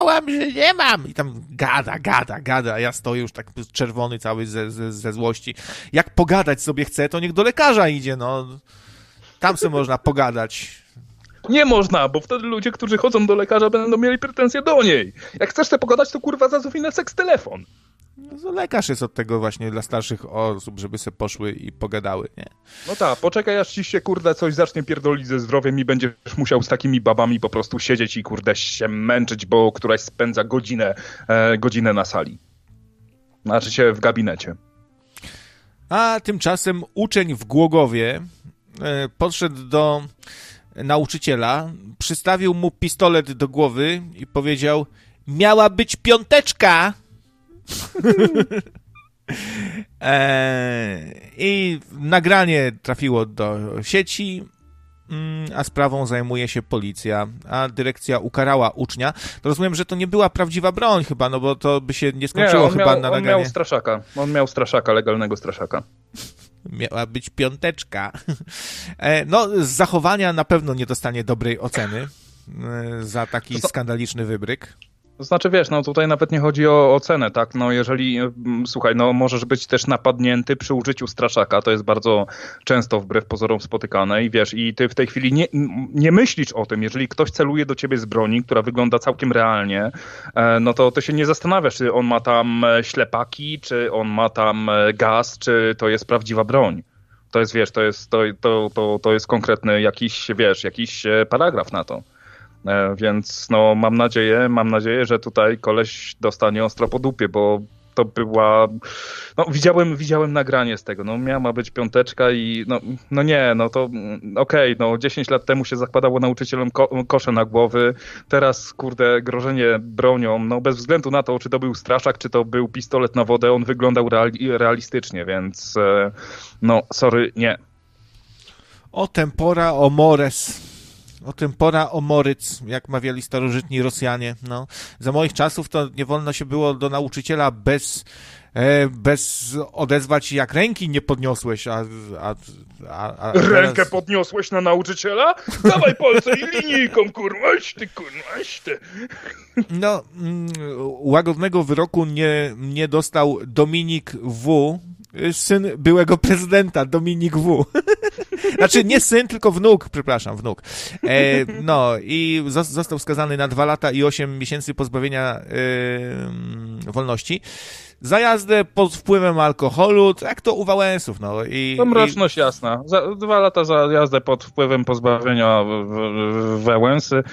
Powiedziałam, że nie mam. I tam gada, a ja stoję już tak czerwony cały ze złości. Jak pogadać sobie chce, to niech do lekarza idzie, no. Tam sobie można pogadać. Nie można, bo wtedy ludzie, którzy chodzą do lekarza, będą mieli pretensje do niej. Jak chcesz sobie pogadać, to kurwa zadzwoń na seks telefon. No, lekarz jest od tego właśnie dla starszych osób, żeby se poszły i pogadały, nie? No tak, poczekaj aż ci się kurde coś zacznie pierdolić ze zdrowiem i będziesz musiał z takimi babami po prostu siedzieć i kurde się męczyć, bo któraś spędza godzinę na sali. Znaczy się w gabinecie. A tymczasem uczeń w Głogowie podszedł do nauczyciela, przystawił mu pistolet do głowy i powiedział: miała być piąteczka! I nagranie trafiło do sieci, a sprawą zajmuje się policja, a dyrekcja ukarała ucznia. To rozumiem, że to nie była prawdziwa broń chyba, no bo to by się nie skończyło chyba na nagranie. On miał straszaka, legalnego straszaka. Miała być piąteczka. No, z zachowania na pewno nie dostanie dobrej oceny za taki skandaliczny wybryk. To znaczy, wiesz, no tutaj nawet nie chodzi o cenę, tak? No jeżeli, słuchaj, no możesz być też napadnięty przy użyciu straszaka, to jest bardzo często wbrew pozorom spotykane i wiesz, i ty w tej chwili nie myślisz o tym, jeżeli ktoś celuje do ciebie z broni, która wygląda całkiem realnie, no to ty się nie zastanawiasz, czy on ma tam ślepaki, czy on ma tam gaz, czy to jest prawdziwa broń. To jest, wiesz, to jest konkretny jakiś paragraf na to. Więc no mam nadzieję, że tutaj koleś dostanie ostro po dupie, bo to była... No widziałem nagranie z tego, no miała być piąteczka i no nie, no to okej, no 10 lat temu się zakładało nauczycielom kosze na głowy, teraz kurde grożenie bronią, no bez względu na to, czy to był straszak, czy to był pistolet na wodę, on wyglądał realistycznie, więc no sorry, nie. O tempora, o mores... O tempora, o moryc, jak mawiali starożytni Rosjanie. No. Za moich czasów to nie wolno się było do nauczyciela bez odezwać, jak ręki nie podniosłeś, Rękę podniosłeś na nauczyciela? Dawaj palce i linijką, kurwaś ty. No, łagodnego wyroku nie dostał Dominik W., syn byłego prezydenta, Dominik W. Znaczy nie syn, tylko wnuk. No i został skazany na 2 lata i 8 miesięcy pozbawienia wolności za jazdę pod wpływem alkoholu, jak to u Wałęsów. No. To mroczność jasna. 2 lata za jazdę pod wpływem pozbawienia Wałęsy.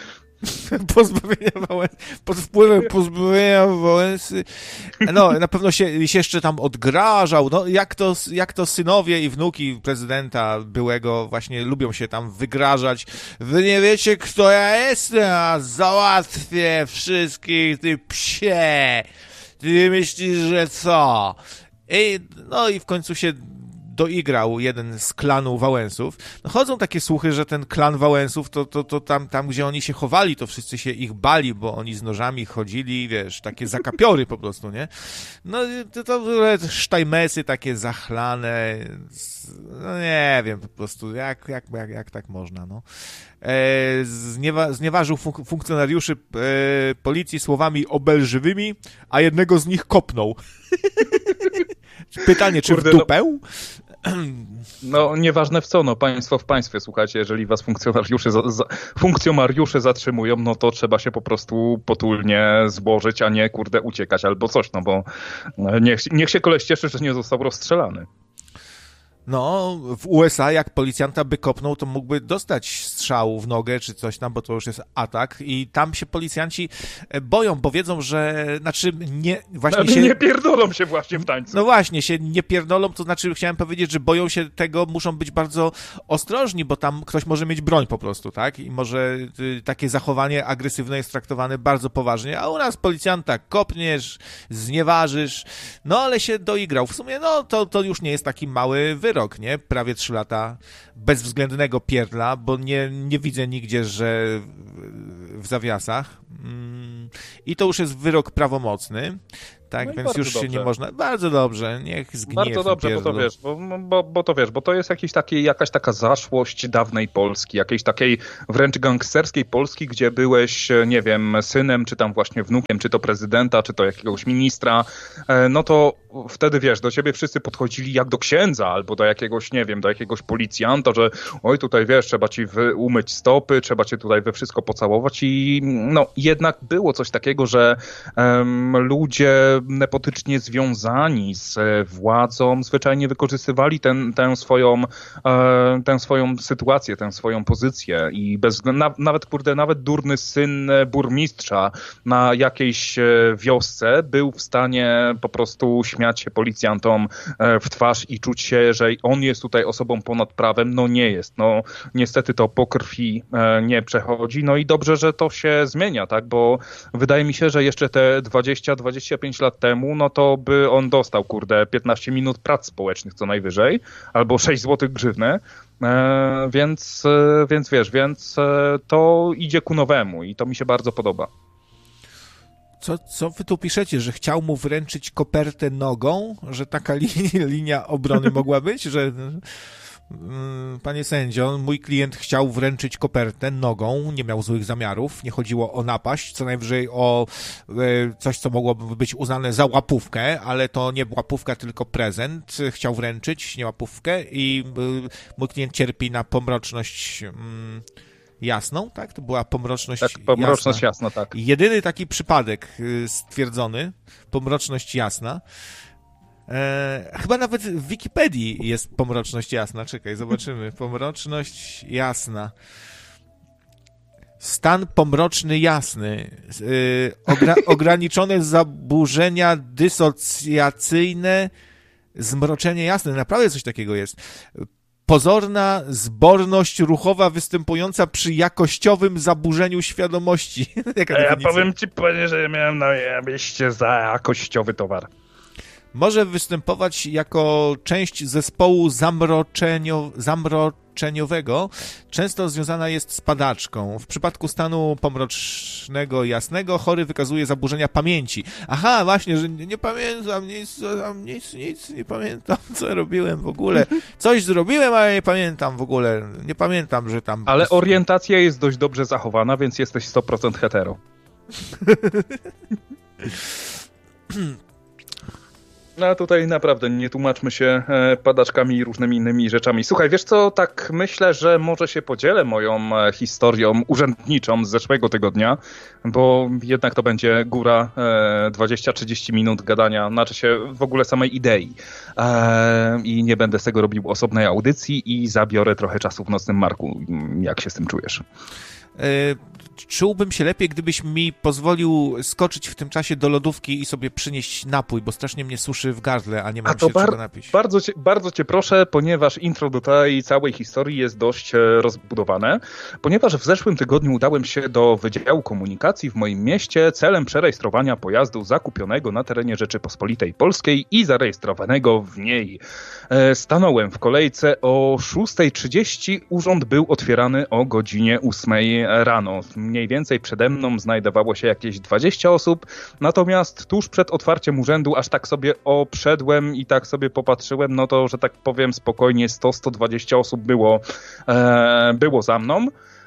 Pod wpływem pozbawienia Wałęsy. No, na pewno się jeszcze tam odgrażał. No, jak to synowie i wnuki prezydenta byłego właśnie lubią się tam wygrażać. Wy nie wiecie, kto ja jestem, a załatwię wszystkich, ty psie. Ty myślisz, że co? No i w końcu się doigrał jeden z klanu Wałęsów. No chodzą takie słuchy, że ten klan Wałęsów to tam, gdzie oni się chowali, to wszyscy się ich bali, bo oni z nożami chodzili, wiesz, takie zakapiory po prostu, nie? No to były sztajmesy takie zachlane, no nie wiem po prostu, jak tak można, no. Znieważył funkcjonariuszy policji słowami obelżywymi, a jednego z nich kopnął. Pytanie, czy kurde, w dupę? No nieważne w co, no państwo w państwie, słuchajcie, jeżeli was funkcjonariusze zatrzymują, no to trzeba się po prostu potulnie złożyć, a nie kurde uciekać albo coś, no bo niech się koleś cieszy, że nie został rozstrzelany. No, w USA jak policjanta by kopnął, to mógłby dostać strzał w nogę czy coś tam, bo to już jest atak i tam się policjanci boją, bo wiedzą, że nie pierdolą się właśnie w tańcu. No właśnie, się nie pierdolą, to znaczy chciałem powiedzieć, że boją się tego, muszą być bardzo ostrożni, bo tam ktoś może mieć broń po prostu, tak? I może takie zachowanie agresywne jest traktowane bardzo poważnie, a u nas policjanta kopniesz, znieważysz, no ale się doigrał. W sumie, no to już nie jest taki mały wyrok. Nie? Prawie 3 lata bezwzględnego pierdla, bo nie widzę nigdzie, że w zawiasach. I to już jest wyrok prawomocny. tak, No więc już dobrze. się nie można... Bardzo dobrze, niech zgnije. Bardzo dobrze, bo to jest jakaś taka zaszłość dawnej Polski, jakiejś takiej wręcz gangsterskiej Polski, gdzie byłeś, nie wiem, synem, czy tam właśnie wnukiem, czy to prezydenta, czy to jakiegoś ministra, no to wtedy, wiesz, do ciebie wszyscy podchodzili jak do księdza, albo do jakiegoś, nie wiem, do jakiegoś policjanta, że oj, tutaj, wiesz, trzeba ci umyć stopy, trzeba cię tutaj we wszystko pocałować i no jednak było coś takiego, że ludzie nepotycznie związani z władzą zwyczajnie wykorzystywali tę swoją sytuację, tę swoją pozycję i nawet durny syn burmistrza na jakiejś wiosce był w stanie po prostu śmiać się policjantom w twarz i czuć się, że on jest tutaj osobą ponad prawem. No nie jest. No niestety to po krwi nie przechodzi. No i dobrze, że to się zmienia, tak? Bo wydaje mi się, że jeszcze te 20-25 lat temu, no to by on dostał, 15 minut prac społecznych co najwyżej, albo 6 zł grzywny. Więc to idzie ku nowemu i to mi się bardzo podoba. Co wy tu piszecie, że chciał mu wręczyć kopertę nogą? Że taka linia obrony mogła być? Że panie sędzio, mój klient chciał wręczyć kopertę nogą, nie miał złych zamiarów, nie chodziło o napaść, co najwyżej o coś, co mogłoby być uznane za łapówkę, ale to nie łapówka, tylko prezent. Chciał wręczyć, nie łapówkę i mój klient cierpi na pomroczność jasną, tak? To była pomroczność jasna. Tak, pomroczność jasna, tak. Jedyny taki przypadek stwierdzony, pomroczność jasna. Chyba nawet w Wikipedii jest pomroczność jasna. Czekaj, zobaczymy. Pomroczność jasna. Stan pomroczny jasny. Ograniczone zaburzenia dysocjacyjne, zmroczenie jasne. Naprawdę coś takiego jest. Pozorna zborność ruchowa występująca przy jakościowym zaburzeniu świadomości. Ja powiem ci, panie, że miałem na mieście za jakościowy towar. Może występować jako część zespołu zamroczeniowego. Często związana jest z padaczką. W przypadku stanu pomrocznego jasnego chory wykazuje zaburzenia pamięci. Aha, właśnie, że nie pamiętam nic nie pamiętam, co robiłem w ogóle. Coś zrobiłem, ale nie pamiętam w ogóle. Nie pamiętam, że tam... Ale orientacja jest dość dobrze zachowana, więc jesteś 100% hetero. No a tutaj naprawdę nie tłumaczmy się padaczkami i różnymi innymi rzeczami. Słuchaj, wiesz co, tak myślę, że może się podzielę moją historią urzędniczą z zeszłego tygodnia, bo jednak to będzie góra 20-30 minut gadania, znaczy się w ogóle samej idei. I nie będę z tego robił osobnej audycji i zabiorę trochę czasu w nocnym Marku. Jak się z tym czujesz? Czułbym się lepiej, gdybyś mi pozwolił skoczyć w tym czasie do lodówki i sobie przynieść napój, bo strasznie mnie suszy w gardle, a nie mam się czego napić. Bardzo cię proszę, ponieważ intro do tej całej historii jest dość rozbudowane, ponieważ w zeszłym tygodniu udałem się do Wydziału Komunikacji w moim mieście celem przerejestrowania pojazdu zakupionego na terenie Rzeczypospolitej Polskiej i zarejestrowanego w niej. Stanąłem w kolejce o 6:30, urząd był otwierany o godzinie 8 rano. Mniej więcej przede mną znajdowało się jakieś 20 osób, natomiast tuż przed otwarciem urzędu aż tak sobie obszedłem i tak sobie popatrzyłem, no to, że tak powiem spokojnie 100-120 osób było za mną.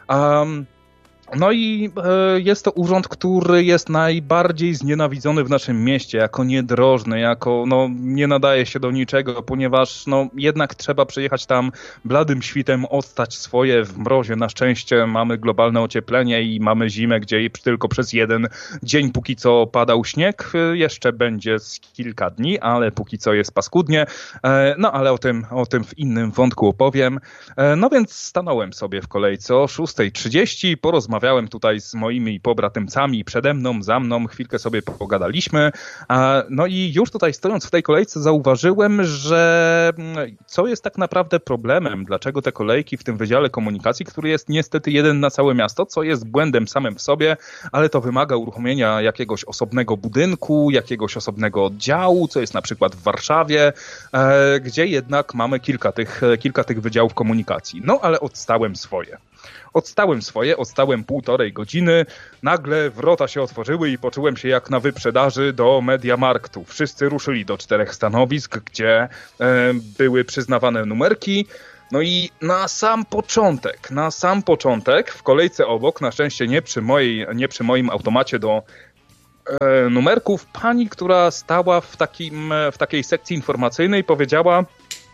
No i jest to urząd, który jest najbardziej znienawidzony w naszym mieście, jako niedrożny, jako nie nadaje się do niczego, ponieważ jednak trzeba przyjechać tam bladym świtem, odstać swoje w mrozie. Na szczęście mamy globalne ocieplenie i mamy zimę, gdzie tylko przez jeden dzień póki co padał śnieg. Jeszcze będzie z kilka dni, ale póki co jest paskudnie. No ale o tym w innym wątku opowiem. No więc stanąłem sobie w kolejce o 6:30, porozmawiałem tutaj z moimi pobratymcami przede mną, za mną, chwilkę sobie pogadaliśmy. No i już tutaj stojąc w tej kolejce zauważyłem, że co jest tak naprawdę problemem, dlaczego te kolejki w tym Wydziale Komunikacji, który jest niestety jeden na całe miasto, co jest błędem samym w sobie, ale to wymaga uruchomienia jakiegoś osobnego budynku, jakiegoś osobnego oddziału, co jest na przykład w Warszawie, gdzie jednak mamy kilka tych wydziałów komunikacji. No ale odstałem swoje. Odstałem 1,5 godziny, nagle wrota się otworzyły i poczułem się jak na wyprzedaży do Mediamarktu. Wszyscy ruszyli do 4 stanowisk, gdzie były przyznawane numerki. No i na sam początek, w kolejce obok, na szczęście nie przy moim automacie do numerków, pani, która stała w takiej sekcji informacyjnej, powiedziała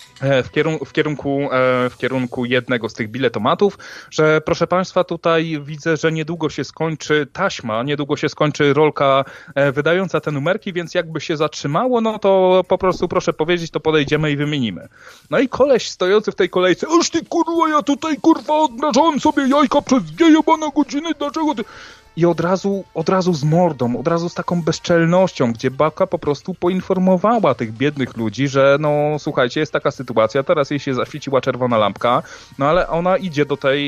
w kierunku jednego z tych biletomatów, że proszę państwa, tutaj widzę, że niedługo się skończy taśma, niedługo się skończy rolka wydająca te numerki, więc jakby się zatrzymało, no to po prostu proszę powiedzieć, to podejdziemy i wymienimy. No i koleś stojący w tej kolejce, aż ty kurwa, ja tutaj kurwa odmrażałem sobie jajka przez 2 jebane godziny, dlaczego ty... I od razu z mordą, od razu z taką bezczelnością, gdzie babka po prostu poinformowała tych biednych ludzi, że no słuchajcie, jest taka sytuacja, teraz jej się zaświeciła czerwona lampka, no ale ona idzie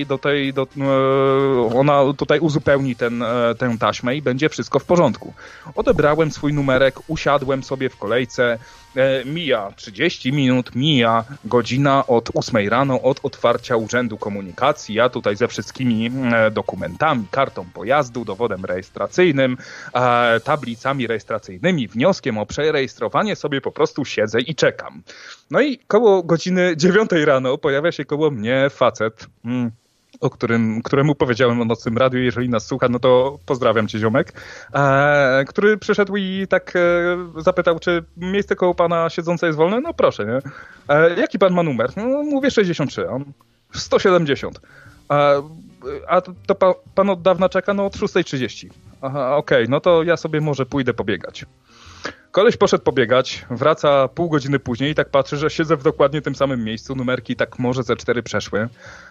ona tutaj uzupełni tę taśmę i będzie wszystko w porządku. Odebrałem swój numerek, usiadłem sobie w kolejce, mija 30 minut, mija godzina od 8 rano, od otwarcia Urzędu Komunikacji. Ja tutaj ze wszystkimi dokumentami, kartą pojazdu, dowodem rejestracyjnym, tablicami rejestracyjnymi, wnioskiem o przerejestrowanie sobie po prostu siedzę i czekam. No i koło godziny 9 rano pojawia się koło mnie facet, któremu powiedziałem o nocnym radiu, jeżeli nas słucha, no to pozdrawiam cię, ziomek, który przyszedł i tak zapytał, czy miejsce koło pana siedzące jest wolne? No proszę, nie? Jaki pan ma numer? No, mówię 63, on 170. A to pan od dawna czeka? No od 6:30. Aha, okej, no to ja sobie może pójdę pobiegać. Koleś poszedł pobiegać, wraca pół godziny później i tak patrzy, że siedzę w dokładnie tym samym miejscu, numerki tak może ze 4 przeszły.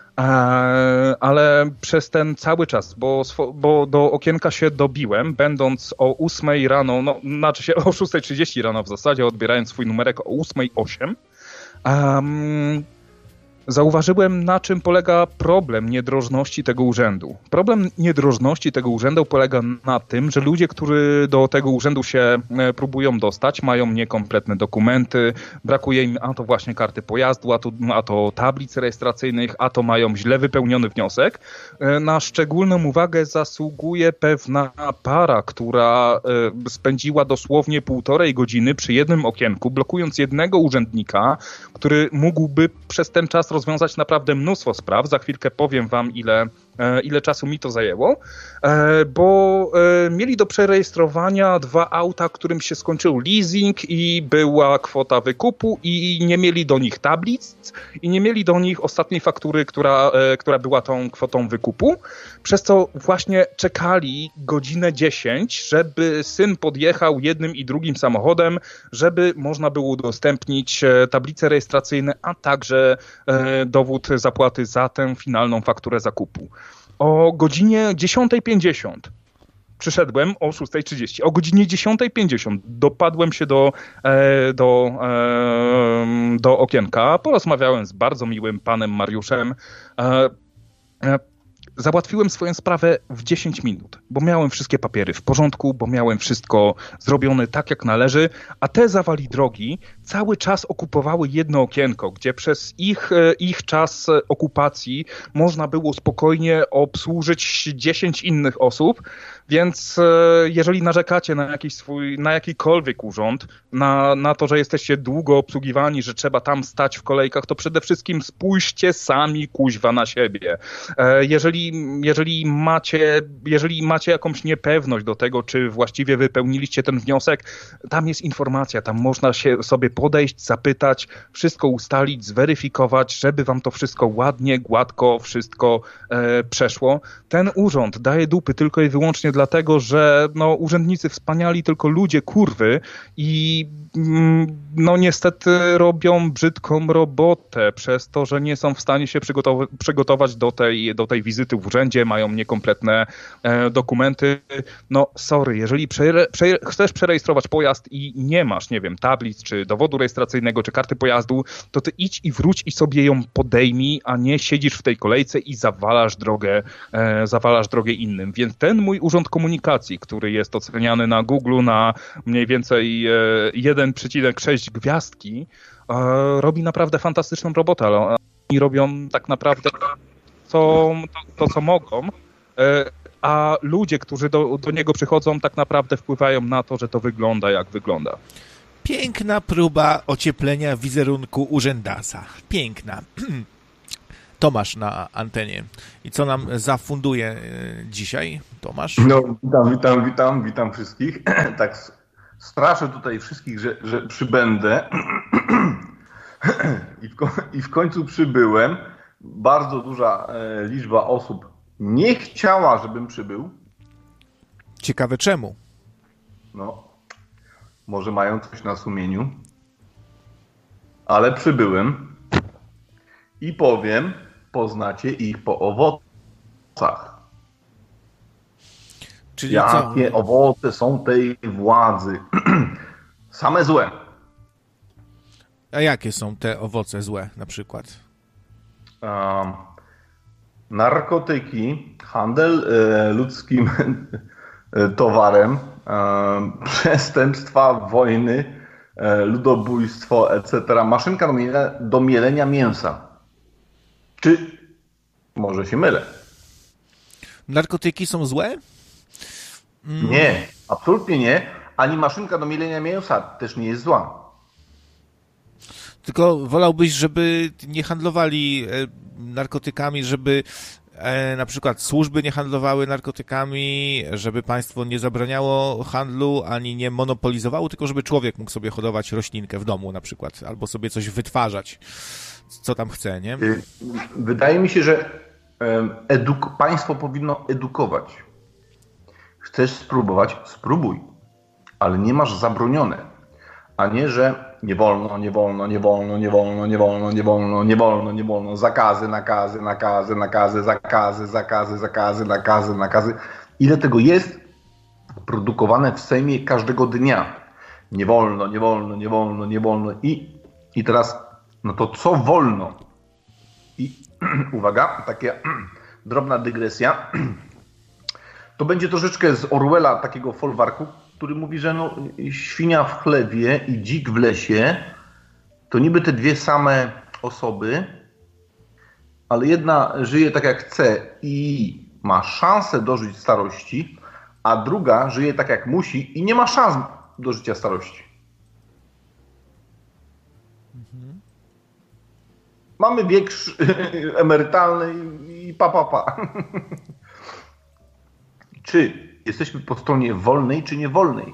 Ale przez ten cały czas, bo do okienka się dobiłem, będąc o 8 rano, no znaczy się o 6:30 rano w zasadzie, odbierając swój numerek o 8:08, zauważyłem, na czym polega problem niedrożności tego urzędu. Problem niedrożności tego urzędu polega na tym, że ludzie, którzy do tego urzędu się próbują dostać, mają niekompletne dokumenty, brakuje im a to właśnie karty pojazdu, a to tablic rejestracyjnych, a to mają źle wypełniony wniosek. Na szczególną uwagę zasługuje pewna para, która spędziła dosłownie 1,5 godziny przy jednym okienku, blokując jednego urzędnika, który mógłby przez ten czas rozwiązać naprawdę mnóstwo spraw. Za chwilkę powiem wam, ile czasu mi to zajęło, bo mieli do przerejestrowania 2 auta, którym się skończył leasing i była kwota wykupu i nie mieli do nich tablic i nie mieli do nich ostatniej faktury, która była tą kwotą wykupu, przez co właśnie czekali godzinę 10, żeby syn podjechał jednym i drugim samochodem, żeby można było udostępnić tablice rejestracyjne, a także dowód zapłaty za tę finalną fakturę zakupu. O godzinie 10:50 przyszedłem o 6:30. O godzinie 10:50 dopadłem się do okienka. Porozmawiałem z bardzo miłym panem Mariuszem. Załatwiłem swoją sprawę w 10 minut, bo miałem wszystkie papiery w porządku, bo miałem wszystko zrobione tak, jak należy, a te zawali drogi cały czas okupowały jedno okienko, gdzie przez ich czas okupacji można było spokojnie obsłużyć 10 innych osób, więc jeżeli narzekacie na jakikolwiek urząd, na to, że jesteście długo obsługiwani, że trzeba tam stać w kolejkach, to przede wszystkim spójrzcie sami kuźwa na siebie. Jeżeli macie jakąś niepewność do tego, czy właściwie wypełniliście ten wniosek, tam jest informacja, tam można się sobie podejść, zapytać, wszystko ustalić, zweryfikować, żeby wam to wszystko ładnie, gładko, wszystko przeszło. Ten urząd daje dupy tylko i wyłącznie dlatego, że no, urzędnicy wspaniali, tylko ludzie kurwy i no niestety robią brzydką robotę przez to, że nie są w stanie się przygotować do tej wizyty w urzędzie, mają niekompletne dokumenty. No sorry, jeżeli chcesz przerejestrować pojazd i nie masz, nie wiem, tablic, czy dowodu rejestracyjnego, czy karty pojazdu, to ty idź i wróć i sobie ją podejmij, a nie siedzisz w tej kolejce i zawalasz drogę innym. Więc ten mój urząd komunikacji, który jest oceniany na Google na mniej więcej 1,6 gwiazdki, robi naprawdę fantastyczną robotę, ale oni robią tak naprawdę co mogą, a ludzie, którzy do niego przychodzą, tak naprawdę wpływają na to, że to wygląda jak wygląda. Piękna próba ocieplenia wizerunku urzędasa. Piękna. Tomasz na antenie. I co nam zafunduje dzisiaj, Tomasz? No, witam wszystkich. Tak straszę tutaj wszystkich, że przybędę. I w końcu przybyłem. Bardzo duża liczba osób nie chciała, żebym przybył. Ciekawe czemu? No, może mają coś na sumieniu. Ale przybyłem i powiem, poznacie ich po owocach. Czyli jakie owoce są tej władzy? Same złe. A jakie są te owoce złe na przykład? Narkotyki, handel ludzkim towarem, przestępstwa, wojny, ludobójstwo, etc. Maszynka do mielenia mięsa. Czy może się mylę? Narkotyki są złe? Nie, absolutnie nie. Ani maszynka do mielenia mięsa też nie jest zła. Tylko wolałbyś, żeby nie handlowali narkotykami, żeby na przykład służby nie handlowały narkotykami, żeby państwo nie zabraniało handlu, ani nie monopolizowało, tylko żeby człowiek mógł sobie hodować roślinkę w domu na przykład, albo sobie coś wytwarzać, co tam chce, nie? Wydaje mi się, że państwo powinno edukować. Chcesz spróbować? Spróbuj. Ale nie masz zabronione. A nie, że nie wolno, nie wolno, nie wolno, nie wolno, nie wolno, nie wolno, nie wolno, nie wolno. Zakazy, nakazy, nakazy, nakazy, zakazy, zakazy, zakazy, nakazy, nakazy. Ile tego jest produkowane w Sejmie każdego dnia? Nie wolno, nie wolno, nie wolno, nie wolno. I teraz, no to co wolno? I uwaga, taka drobna dygresja. To będzie troszeczkę z Orwella, takiego folwarku, który mówi, że no, świnia w chlewie i dzik w lesie to niby te dwie same osoby, ale jedna żyje tak jak chce i ma szansę dożyć starości, a druga żyje tak jak musi i nie ma szans do życia starości. Mamy wiek emerytalny i pa. Czy jesteśmy po stronie wolnej, czy niewolnej?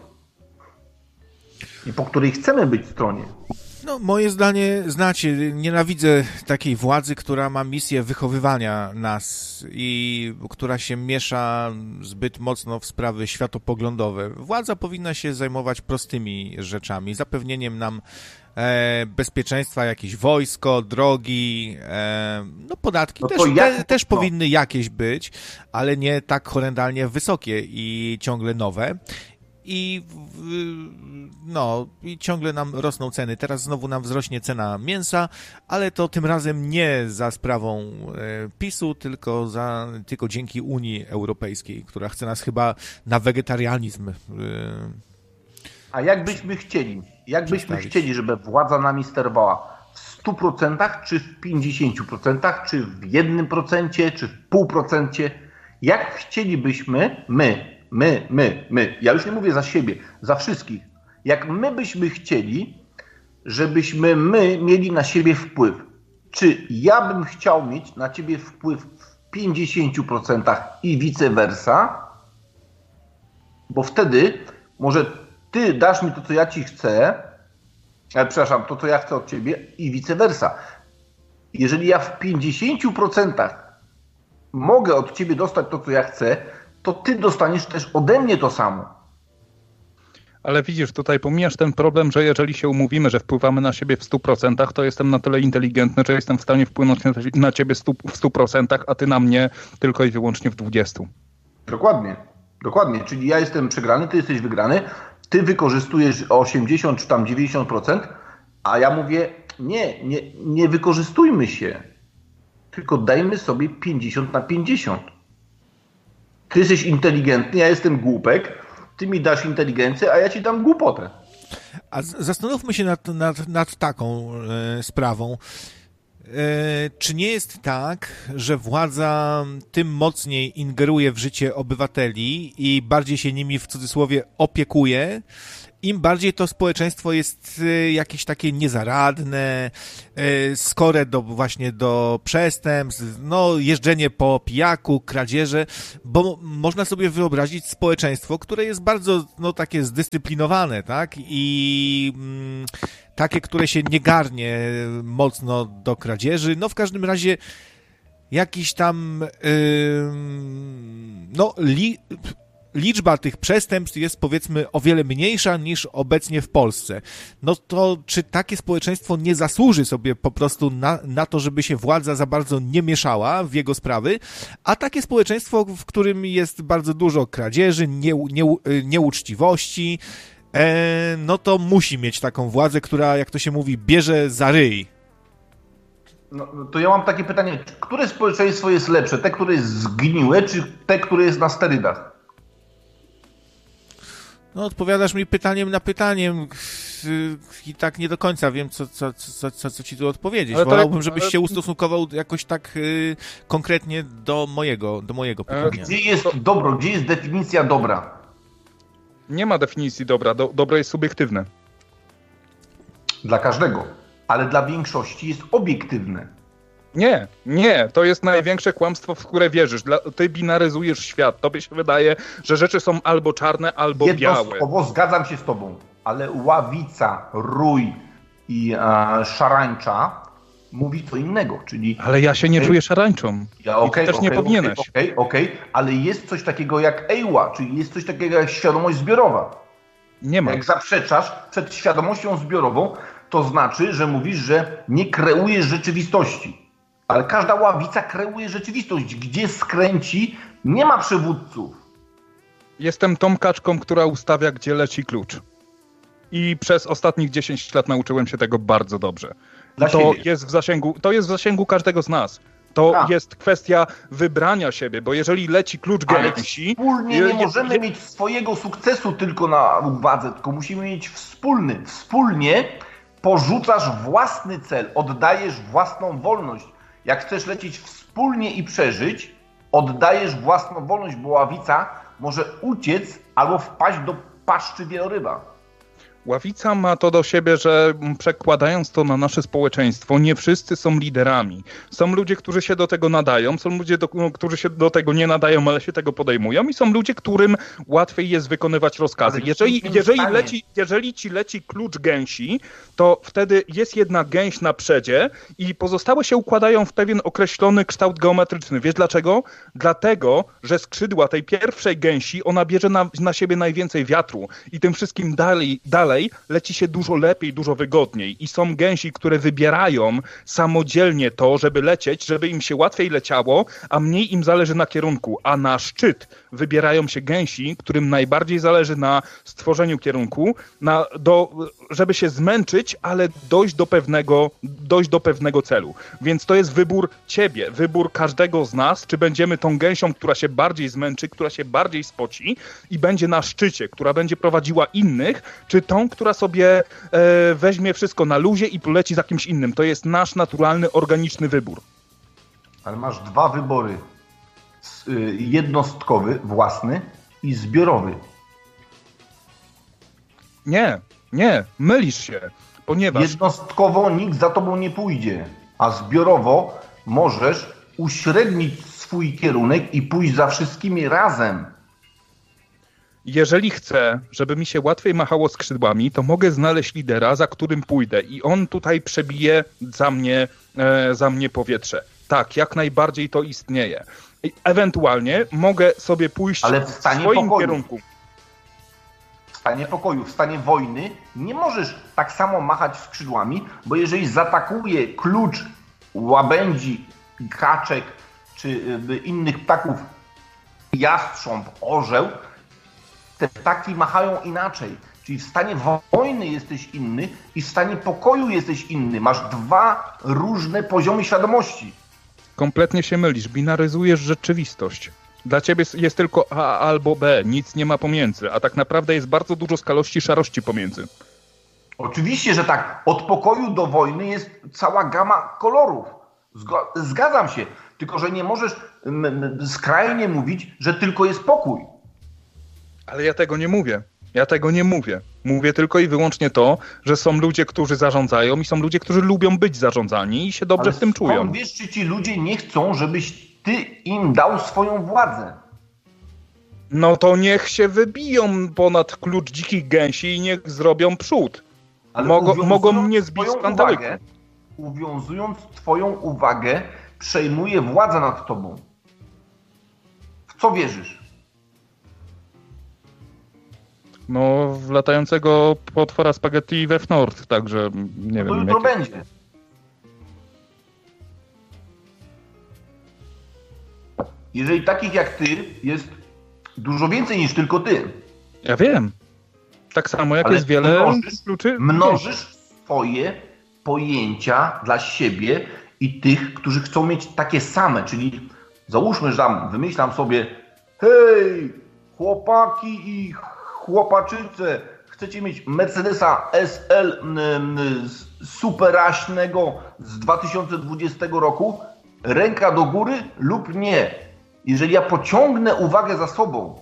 I po której chcemy być stronie? No, moje zdanie znacie, nienawidzę takiej władzy, która ma misję wychowywania nas i która się miesza zbyt mocno w sprawy światopoglądowe. Władza powinna się zajmować prostymi rzeczami, zapewnieniem nam bezpieczeństwa, jakieś wojsko, drogi, no podatki też powinny jakieś być, ale nie tak horrendalnie wysokie i ciągle nowe. I ciągle nam rosną ceny. Teraz znowu nam wzrośnie cena mięsa, ale to tym razem nie za sprawą PiS-u, tylko dzięki Unii Europejskiej, która chce nas chyba na wegetarianizm. A jakbyśmy chcieli? Jakbyśmy chcieli, żeby władza nami sterowała? W 100%, czy w 50%, czy w 1%, czy w 0,5%? Jak chcielibyśmy my, ja już nie mówię za siebie, za wszystkich, jak my byśmy chcieli, żebyśmy my mieli na siebie wpływ? Czy ja bym chciał mieć na ciebie wpływ w 50% i vice versa? Bo wtedy może ty dasz mi to, co ja ci chcę, to, co ja chcę od ciebie i vice versa. Jeżeli ja w 50% mogę od ciebie dostać to, co ja chcę, to ty dostaniesz też ode mnie to samo. Ale widzisz, tutaj pomijasz ten problem, że jeżeli się umówimy, że wpływamy na siebie w 100%, to jestem na tyle inteligentny, że jestem w stanie wpłynąć na ciebie w 100%, a ty na mnie tylko i wyłącznie w 20%. Dokładnie. Czyli ja jestem przegrany, ty jesteś wygrany, ty wykorzystujesz 80 czy tam 90%, a ja mówię, nie wykorzystujmy się, tylko dajmy sobie 50/50. Ty jesteś inteligentny, ja jestem głupek, ty mi dasz inteligencję, a ja ci dam głupotę. A zastanówmy się nad taką sprawą. Czy nie jest tak, że władza tym mocniej ingeruje w życie obywateli i bardziej się nimi w cudzysłowie opiekuje, im bardziej to społeczeństwo jest jakieś takie niezaradne, skore właśnie do przestępstw, no jeżdżenie po pijaku, kradzieże, bo można sobie wyobrazić społeczeństwo, które jest bardzo takie zdyscyplinowane, tak? I takie, które się nie garnie mocno do kradzieży. No w każdym razie jakiś tam liczba tych przestępstw jest, powiedzmy, o wiele mniejsza niż obecnie w Polsce. No to czy takie społeczeństwo nie zasłuży sobie po prostu na to, żeby się władza za bardzo nie mieszała w jego sprawy, a takie społeczeństwo, w którym jest bardzo dużo kradzieży, nieuczciwości, no to musi mieć taką władzę, która, jak to się mówi, bierze za ryj. No, to ja mam takie pytanie, które społeczeństwo jest lepsze? Te, które jest zgniłe, czy te, które jest na sterydach? No, odpowiadasz mi pytaniem na pytaniem i tak nie do końca wiem, co ci tu odpowiedzieć. Wolałbym, żebyś się ustosunkował jakoś tak konkretnie do mojego pytania. Gdzie jest dobro? Gdzie jest definicja dobra? Nie ma definicji dobra. Dobro jest subiektywne. Dla każdego, ale dla większości jest obiektywne. Nie, to jest największe kłamstwo, w które wierzysz. Ty binaryzujesz świat. Tobie się wydaje, że rzeczy są albo czarne, albo białe. Jednostkowo zgadzam się z tobą, ale ławica, rój i szarańcza mówi co innego, czyli... Ale ja się nie czuję szarańczą. Ty też nie powinieneś. Okej, ale jest coś takiego jak EIWA, czyli jest coś takiego jak świadomość zbiorowa. Nie ma. Jak zaprzeczasz przed świadomością zbiorową, to znaczy, że mówisz, że nie kreujesz rzeczywistości. Ale każda ławica kreuje rzeczywistość. Gdzie skręci, nie ma przywódców. Jestem tą kaczką, która ustawia, gdzie leci klucz. I przez ostatnich 10 lat nauczyłem się tego bardzo dobrze. To jest w zasięgu każdego z nas. To jest kwestia wybrania siebie, bo jeżeli leci klucz gęsi... Wspólnie nie możemy mieć swojego sukcesu tylko na uwadze, tylko musimy mieć wspólny. Wspólnie porzucasz własny cel, oddajesz własną wolność. Jak chcesz lecieć wspólnie i przeżyć, oddajesz własną wolność, bo ławica może uciec albo wpaść do paszczy wieloryba. Ławica ma to do siebie, że przekładając to na nasze społeczeństwo, nie wszyscy są liderami. Są ludzie, którzy się do tego nadają, są ludzie, którzy się do tego nie nadają, ale się tego podejmują i są ludzie, którym łatwiej jest wykonywać rozkazy. Jeżeli ci leci klucz gęsi, to wtedy jest jedna gęś na przedzie i pozostałe się układają w pewien określony kształt geometryczny. Wiesz dlaczego? Dlatego, że skrzydła tej pierwszej gęsi, ona bierze na siebie najwięcej wiatru i tym wszystkim dalej leci się dużo lepiej, dużo wygodniej i są gęsi, które wybierają samodzielnie to, żeby lecieć, żeby im się łatwiej leciało, a mniej im zależy na kierunku, a na szczyt wybierają się gęsi, którym najbardziej zależy na stworzeniu kierunku, żeby się zmęczyć, ale dojść do pewnego celu. Więc to jest wybór ciebie, wybór każdego z nas, czy będziemy tą gęsią, która się bardziej zmęczy, która się bardziej spoci i będzie na szczycie, która będzie prowadziła innych, czy tą, która sobie weźmie wszystko na luzie i poleci za kimś innym. To jest nasz naturalny, organiczny wybór. Ale masz dwa wybory. Jednostkowy, własny i zbiorowy. Nie, mylisz się, ponieważ... Jednostkowo nikt za tobą nie pójdzie, a zbiorowo możesz uśrednić swój kierunek i pójść za wszystkimi razem. Jeżeli chcę, żeby mi się łatwiej machało skrzydłami, to mogę znaleźć lidera, za którym pójdę i on tutaj przebije za mnie powietrze. Tak, jak najbardziej to istnieje. I ewentualnie mogę sobie pójść w swoim kierunku. W stanie pokoju, w stanie wojny nie możesz tak samo machać skrzydłami, bo jeżeli zaatakuje klucz łabędzi, kaczek czy innych ptaków, jastrząb, orzeł, te ptaki machają inaczej. Czyli w stanie wojny jesteś inny i w stanie pokoju jesteś inny. Masz dwa różne poziomy świadomości. Kompletnie się mylisz. Binaryzujesz rzeczywistość. Dla ciebie jest tylko A albo B. Nic nie ma pomiędzy. A tak naprawdę jest bardzo dużo skalości, szarości pomiędzy. Oczywiście, że tak. Od pokoju do wojny jest cała gama kolorów. Zgadzam się. Tylko, że nie możesz skrajnie mówić, że tylko jest pokój. Ale ja tego nie mówię. Mówię tylko i wyłącznie to, że są ludzie, którzy zarządzają i są ludzie, którzy lubią być zarządzani i się dobrze w tym czują. Wiesz, czy ci ludzie nie chcą, żebyś ty im dał swoją władzę? No to niech się wybiją ponad klucz dzikich gęsi i niech zrobią przód. Mogą mnie zbić z panteleku. Uwiązując twoją uwagę, przejmuje władzę nad tobą. W co wierzysz? No, w latającego potwora spaghetti we Fnord, także nie wiem. To jutro będzie. Jeżeli takich jak ty jest dużo więcej niż tylko ty. Ja wiem. Tak samo jak jest wiele kluczy. Mnożysz swoje pojęcia dla siebie i tych, którzy chcą mieć takie same, czyli załóżmy, że tam wymyślam sobie, hej, chłopaki i chłopaczyce, chcecie mieć Mercedesa SL superaśnego z 2020 roku? Ręka do góry lub nie? Jeżeli ja pociągnę uwagę za sobą,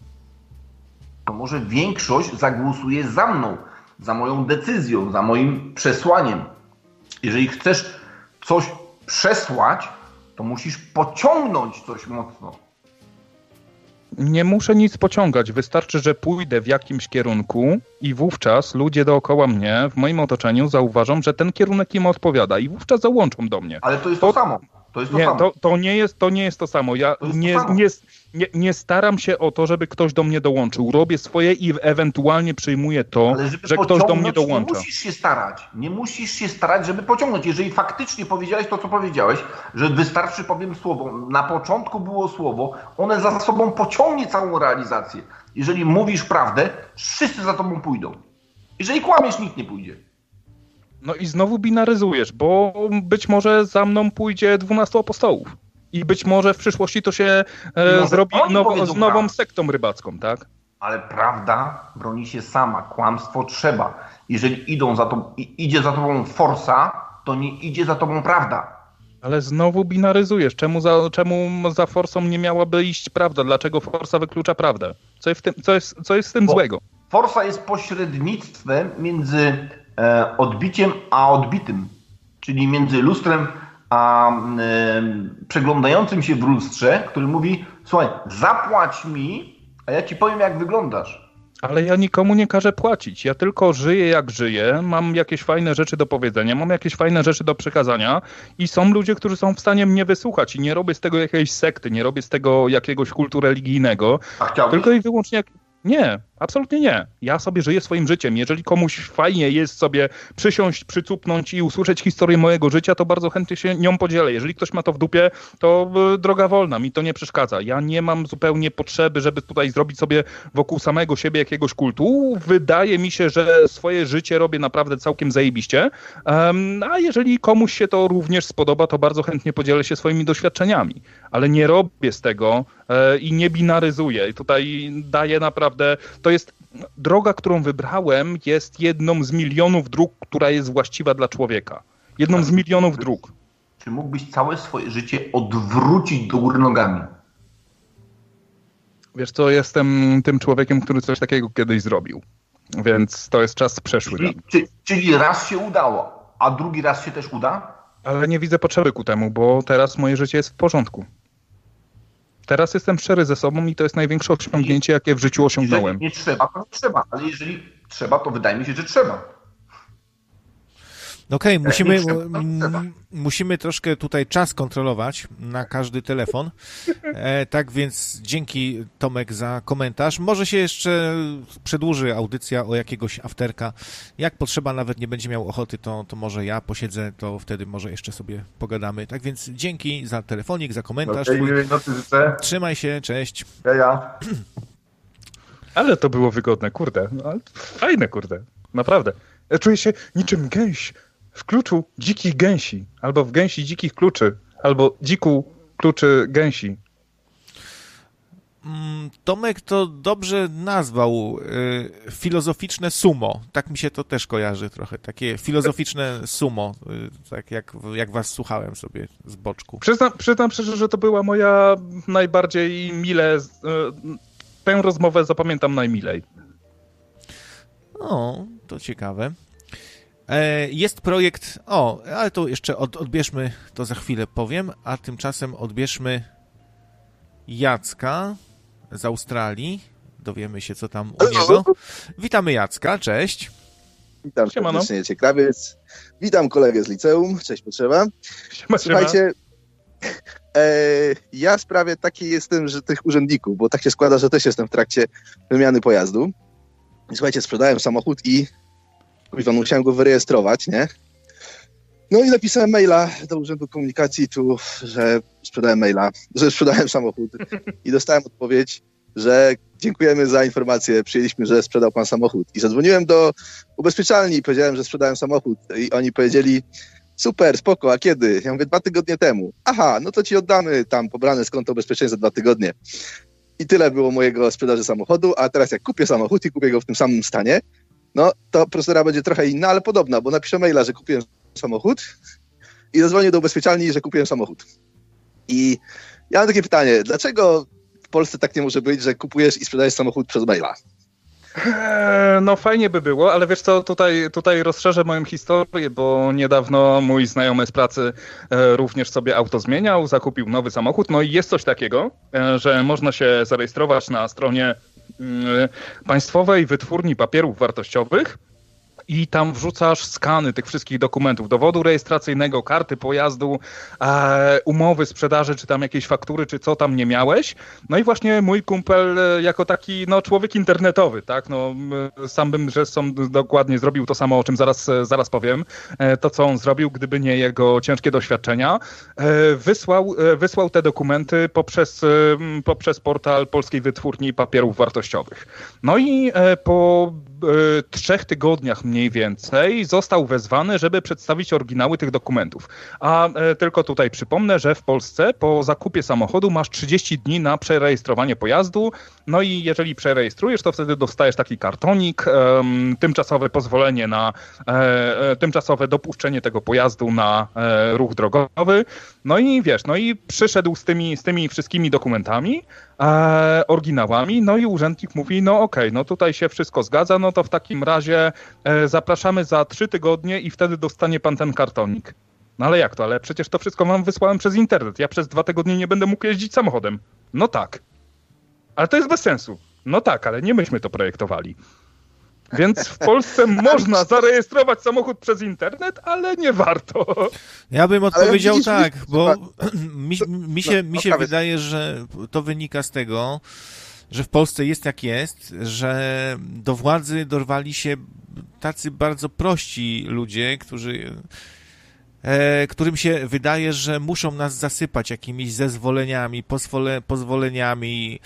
to może większość zagłosuje za mną, za moją decyzją, za moim przesłaniem. Jeżeli chcesz coś przesłać, to musisz pociągnąć coś mocno. Nie muszę nic pociągać. Wystarczy, że pójdę w jakimś kierunku i wówczas ludzie dookoła mnie, w moim otoczeniu zauważą, że ten kierunek im odpowiada i wówczas załączą do mnie. Ale to jest to samo. To jest to nie, samo. To nie jest to samo. Ja nie staram się o to, żeby ktoś do mnie dołączył. Robię swoje i ewentualnie przyjmuję to, że ktoś do mnie dołącza. Nie musisz się starać, żeby pociągnąć. Jeżeli faktycznie powiedziałeś to, co powiedziałeś, że wystarczy, powiem słowo, na początku było słowo, one za sobą pociągnie całą realizację. Jeżeli mówisz prawdę, wszyscy za tobą pójdą. Jeżeli kłamiesz, nikt nie pójdzie. No i znowu binaryzujesz, bo być może za mną pójdzie 12 apostołów. I być może w przyszłości to się zrobi z nową sektą rybacką, tak? Ale prawda broni się sama, kłamstwo trzeba. Jeżeli idzie za tobą forsa, to nie idzie za tobą prawda. Ale znowu binaryzujesz. Czemu za forsą nie miałaby iść prawda? Dlaczego forsa wyklucza prawdę? Co jest w tym złego? Forsa jest pośrednictwem między odbiciem a odbitym. Czyli między lustrem a przeglądającym się w lustrze, który mówi, słuchaj, zapłać mi, a ja ci powiem, jak wyglądasz. Ale ja nikomu nie każę płacić. Ja tylko żyję jak żyję, mam jakieś fajne rzeczy do powiedzenia, mam jakieś fajne rzeczy do przekazania i są ludzie, którzy są w stanie mnie wysłuchać i nie robię z tego jakiejś sekty, nie robię z tego jakiegoś kultu religijnego. A chciałbyś? Tylko i wyłącznie Nie, absolutnie nie. Ja sobie żyję swoim życiem. Jeżeli komuś fajnie jest sobie przysiąść, przycupnąć i usłyszeć historię mojego życia, to bardzo chętnie się nią podzielę. Jeżeli ktoś ma to w dupie, to droga wolna, mi to nie przeszkadza. Ja nie mam zupełnie potrzeby, żeby tutaj zrobić sobie wokół samego siebie jakiegoś kultu. Wydaje mi się, że swoje życie robię naprawdę całkiem zajebiście. A jeżeli komuś się to również spodoba, to bardzo chętnie podzielę się swoimi doświadczeniami. Ale nie robię z tego i nie binaryzuję. I tutaj daję naprawdę... To jest droga, którą wybrałem, jest jedną z milionów dróg, która jest właściwa dla człowieka. Jedną z milionów dróg. Czy mógłbyś całe swoje życie odwrócić do góry nogami? Wiesz co, jestem tym człowiekiem, który coś takiego kiedyś zrobił. Więc to jest czas przeszły. Czyli raz się udało, a drugi raz się też uda? Ale nie widzę potrzeby ku temu, bo teraz moje życie jest w porządku. Teraz jestem szczery ze sobą i to jest największe osiągnięcie, jakie w życiu osiągnąłem. Jeżeli nie trzeba, to nie trzeba, ale jeżeli trzeba, to wydaje mi się, że trzeba. Okej, musimy troszkę tutaj czas kontrolować na każdy telefon. Tak więc dzięki, Tomek, za komentarz. Może się jeszcze przedłuży audycja o jakiegoś afterka. Jak potrzeba, nawet nie będzie miał ochoty, to może ja posiedzę, to wtedy może jeszcze sobie pogadamy. Tak więc dzięki za telefonik, za komentarz. Trzymaj się, cześć. Ja. Ale to było wygodne, kurde. Fajne, kurde. Naprawdę. Ja czuję się niczym gęś w kluczu dzikich gęsi, albo w gęsi dzikich kluczy, albo dziku kluczy gęsi. Tomek to dobrze nazwał filozoficzne sumo. Tak mi się to też kojarzy trochę. Takie filozoficzne sumo, tak jak was słuchałem sobie z boczku. Przyznam szczerze, że to była moja najbardziej tę rozmowę zapamiętam najmilej. O, to ciekawe. Jest projekt, ale to jeszcze odbierzmy, to za chwilę powiem, a tymczasem odbierzmy Jacka z Australii. Dowiemy się, co tam u niego. Witamy Jacka, cześć. Witam serdecznie, Ciekawiec. Witam kolegę z liceum, cześć Potrzeba. Słuchajcie, ja w sprawie takiej jestem, że tych urzędników, bo tak się składa, że też jestem w trakcie wymiany pojazdu. Słuchajcie, sprzedałem samochód i musiałem go wyrejestrować, nie? No i napisałem maila do Urzędu Komunikacji tu, że sprzedałem samochód i dostałem odpowiedź, że dziękujemy za informację, przyjęliśmy, że sprzedał pan samochód. I zadzwoniłem do ubezpieczalni i powiedziałem, że sprzedałem samochód i oni powiedzieli, super, spoko, a kiedy? Ja mówię, 2 tygodnie temu. Aha, no to ci oddamy tam pobrane z konta ubezpieczenia za 2 tygodnie. I tyle było mojego sprzedaży samochodu, a teraz jak kupię samochód i kupię go w tym samym stanie, no to procedura będzie trochę inna, ale podobna, bo napiszę maila, że kupiłem samochód i zadzwonię do ubezpieczalni, że kupiłem samochód. I ja mam takie pytanie, dlaczego w Polsce tak nie może być, że kupujesz i sprzedajesz samochód przez maila? No fajnie by było, ale wiesz co, tutaj rozszerzę moją historię, bo niedawno mój znajomy z pracy również sobie auto zmieniał, zakupił nowy samochód, no i jest coś takiego, że można się zarejestrować na stronie Państwowej Wytwórni Papierów Wartościowych i tam wrzucasz skany tych wszystkich dokumentów, dowodu rejestracyjnego, karty pojazdu, umowy sprzedaży, czy tam jakieś faktury, czy co tam nie miałeś. No i właśnie mój kumpel jako taki człowiek internetowy, tak, sam bym dokładnie zrobił to samo, o czym zaraz powiem, to co on zrobił, gdyby nie jego ciężkie doświadczenia, wysłał te dokumenty poprzez portal Polskiej Wytwórni Papierów Wartościowych. No i po 3 tygodniach mniej więcej został wezwany, żeby przedstawić oryginały tych dokumentów. A tylko tutaj przypomnę, że w Polsce po zakupie samochodu masz 30 dni na przerejestrowanie pojazdu, no i jeżeli przerejestrujesz, to wtedy dostajesz taki kartonik, tymczasowe pozwolenie na tymczasowe dopuszczenie tego pojazdu na ruch drogowy. No i wiesz, przyszedł z tymi wszystkimi dokumentami, oryginałami, no i urzędnik mówi, okej, tutaj się wszystko zgadza, no to w takim razie zapraszamy za 3 tygodnie i wtedy dostanie pan ten kartonik. No ale jak to? Ale przecież to wszystko wam wysłałem przez internet. Ja przez 2 tygodnie nie będę mógł jeździć samochodem. No tak. Ale to jest bez sensu. No tak, ale nie myśmy to projektowali. Więc w Polsce można zarejestrować samochód przez internet, ale nie warto. Ja bym odpowiedział tak, bo mi się wydaje, że to wynika z tego, że w Polsce jest jak jest, że do władzy dorwali się tacy bardzo prości ludzie, którym się wydaje, że muszą nas zasypać jakimiś zezwoleniami, pozwoleniami,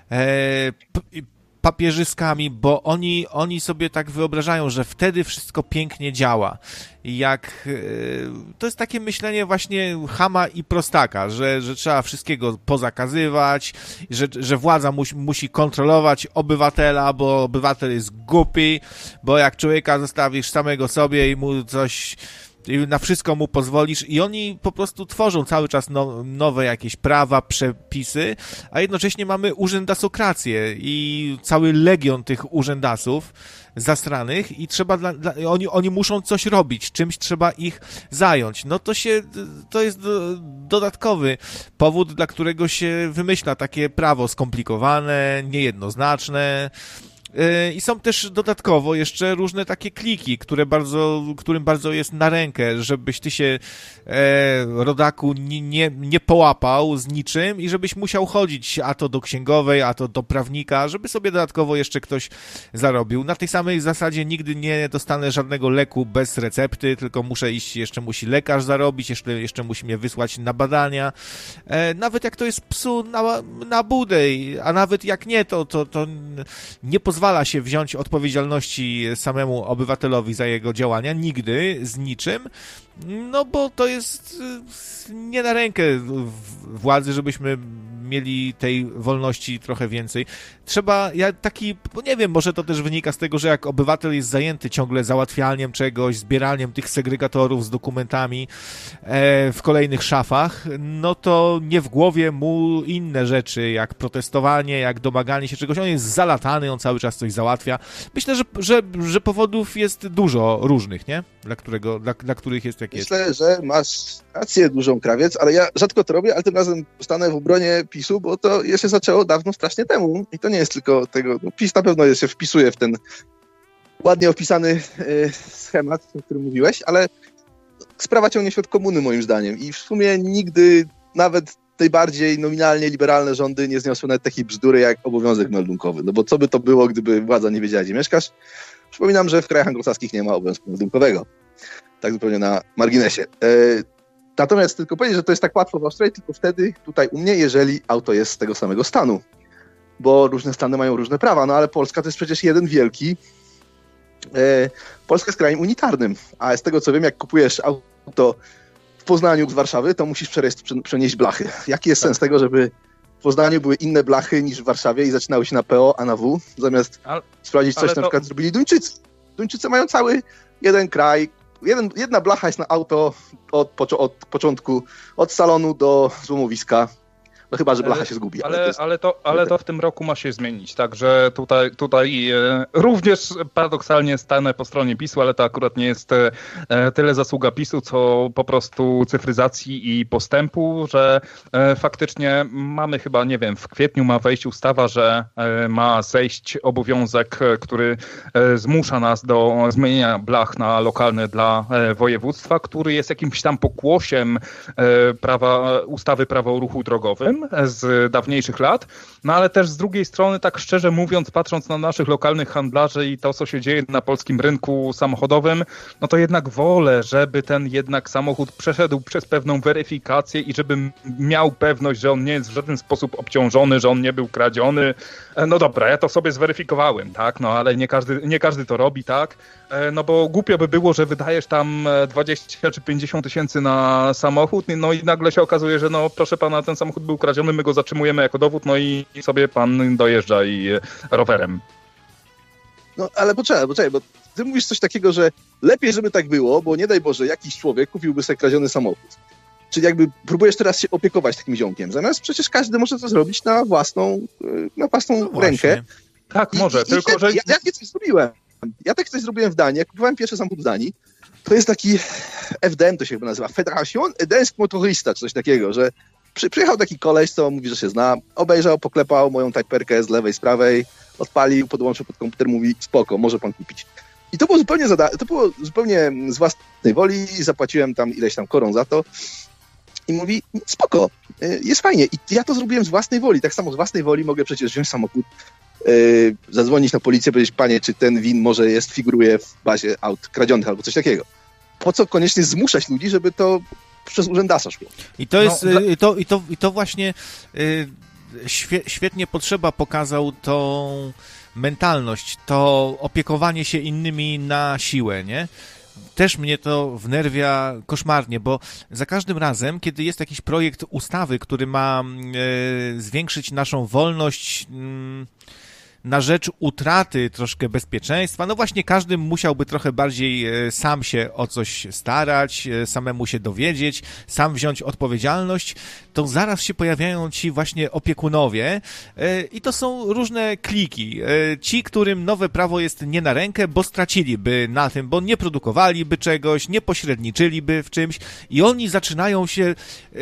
papierzyskami, bo oni sobie tak wyobrażają, że wtedy wszystko pięknie działa. To jest takie myślenie właśnie chama i prostaka, że trzeba wszystkiego pozakazywać, że władza musi kontrolować obywatela, bo obywatel jest głupi, bo jak człowieka zostawisz samego sobie i mu coś na wszystko mu pozwolisz i oni po prostu tworzą cały czas nowe jakieś prawa, przepisy, a jednocześnie mamy urzędasokrację i cały legion tych urzędasów zasranych i oni muszą coś robić, czymś trzeba ich zająć. To jest dodatkowy powód, dla którego się wymyśla takie prawo skomplikowane, niejednoznaczne. I są też dodatkowo jeszcze różne takie kliki, którym bardzo jest na rękę, żebyś ty się, rodaku, nie połapał z niczym i żebyś musiał chodzić a to do księgowej, a to do prawnika, żeby sobie dodatkowo jeszcze ktoś zarobił. Na tej samej zasadzie nigdy nie dostanę żadnego leku bez recepty, tylko jeszcze musi lekarz zarobić, jeszcze musi mnie wysłać na badania. Nawet jak to jest psu na budę, a nawet jak nie, to nie pozwala się wziąć odpowiedzialności samemu obywatelowi za jego działania, nigdy, z niczym, bo to jest nie na rękę władzy, żebyśmy mieli tej wolności trochę więcej. Bo nie wiem, może to też wynika z tego, że jak obywatel jest zajęty ciągle załatwianiem czegoś, zbieraniem tych segregatorów z dokumentami w kolejnych szafach, no to nie w głowie mu inne rzeczy, jak protestowanie, jak domaganie się czegoś. On jest zalatany, on cały czas coś załatwia. Myślę, że powodów jest dużo różnych, nie? Dla których jest jak jest. Myślę, że masz rację, dużą krawiec, ale ja rzadko to robię, ale tym razem stanę w obronie PiS-u, bo to jeszcze zaczęło dawno strasznie temu. I to nie jest tylko tego. No, PiS na pewno się wpisuje w ten ładnie opisany schemat, o którym mówiłeś, ale sprawa ciągnie się od komuny, moim zdaniem. I w sumie nigdy nawet najbardziej nominalnie liberalne rządy nie zniosły nawet takiej bzdury jak obowiązek meldunkowy. No bo co by to było, gdyby władza nie wiedziała, gdzie mieszkasz? Przypominam, że w krajach anglosaskich nie ma obowiązku meldunkowego. Tak zupełnie na marginesie. Natomiast tylko powiedzieć, że to jest tak łatwo w Australii, tylko wtedy tutaj u mnie, jeżeli auto jest z tego samego stanu. Bo różne stany mają różne prawa, no ale Polska to jest przecież jeden wielki. Polska jest krajem unitarnym, a z tego co wiem, jak kupujesz auto w Poznaniu z Warszawy, to musisz przenieść blachy. Jaki jest sens tego, żeby w Poznaniu były inne blachy niż w Warszawie i zaczynały się na PO, a na W, zamiast sprawdzić coś, na przykład zrobili Duńczycy. Duńczycy mają cały jeden kraj, jedna blacha jest na auto od początku, od salonu do złomowiska. No chyba, że blacha się zgubi. Ale to w tym roku ma się zmienić, także tutaj również paradoksalnie stanę po stronie PiS-u, ale to akurat nie jest tyle zasługa PiS-u, co po prostu cyfryzacji i postępu, że faktycznie mamy chyba, nie wiem, w kwietniu ma wejść ustawa, że ma zejść obowiązek, który zmusza nas do zmienienia blach na lokalne dla województwa, który jest jakimś tam pokłosiem ustawy Prawo o ruchu drogowym z dawniejszych lat, no ale też z drugiej strony, tak szczerze mówiąc, patrząc na naszych lokalnych handlarzy i to, co się dzieje na polskim rynku samochodowym, no to jednak wolę, żeby ten jednak samochód przeszedł przez pewną weryfikację i żeby miał pewność, że on nie jest w żaden sposób obciążony, że on nie był kradziony. No dobra, ja to sobie zweryfikowałem, tak, no ale nie każdy to robi, tak, no bo głupio by było, że wydajesz tam 20 czy 50 tysięcy na samochód, no i nagle się okazuje, że no proszę pana, ten samochód był kradziony, my go zatrzymujemy jako dowód, no i sobie pan dojeżdża i rowerem. No ale poczekaj, bo ty mówisz coś takiego, że lepiej, żeby tak było, bo nie daj Boże, jakiś człowiek kupiłby sobie kradziony samochód. Czyli jakby próbujesz teraz się opiekować takim ziomkiem, zamiast przecież każdy może to zrobić na własną rękę. Tak, może, tylko że... Ja takie coś zrobiłem. Ja tak coś zrobiłem w Danii, jak kupowałem pierwszy samochód w Danii, to jest taki FDM, to się chyba nazywa, Federation Dansk Motorista, czy coś takiego, że przyjechał taki koleś, co mówi, że się zna, obejrzał, poklepał moją tajperkę z lewej, z prawej, odpalił, podłączył pod komputer, mówi spoko, może pan kupić. I to było zupełnie z własnej woli, zapłaciłem tam ileś tam koron za to i mówi spoko, jest fajnie. I ja to zrobiłem z własnej woli, tak samo z własnej woli mogę przecież wziąć samochód, zadzwonić na policję, powiedzieć, panie, czy ten VIN może figuruje w bazie aut kradzionych albo coś takiego. Po co koniecznie zmuszać ludzi, żeby to przez urzędasza szło? I to jest, i to właśnie świetnie Potrzeba pokazał tą mentalność, to opiekowanie się innymi na siłę, nie? Też mnie to wnerwia koszmarnie, bo za każdym razem, kiedy jest jakiś projekt ustawy, który ma zwiększyć naszą wolność na rzecz utraty troszkę bezpieczeństwa, no właśnie każdy musiałby trochę bardziej sam się o coś starać, samemu się dowiedzieć, sam wziąć odpowiedzialność, to zaraz się pojawiają ci właśnie opiekunowie i to są różne kliki. Ci, którym nowe prawo jest nie na rękę, bo straciliby na tym, bo nie produkowaliby czegoś, nie pośredniczyliby w czymś i oni zaczynają się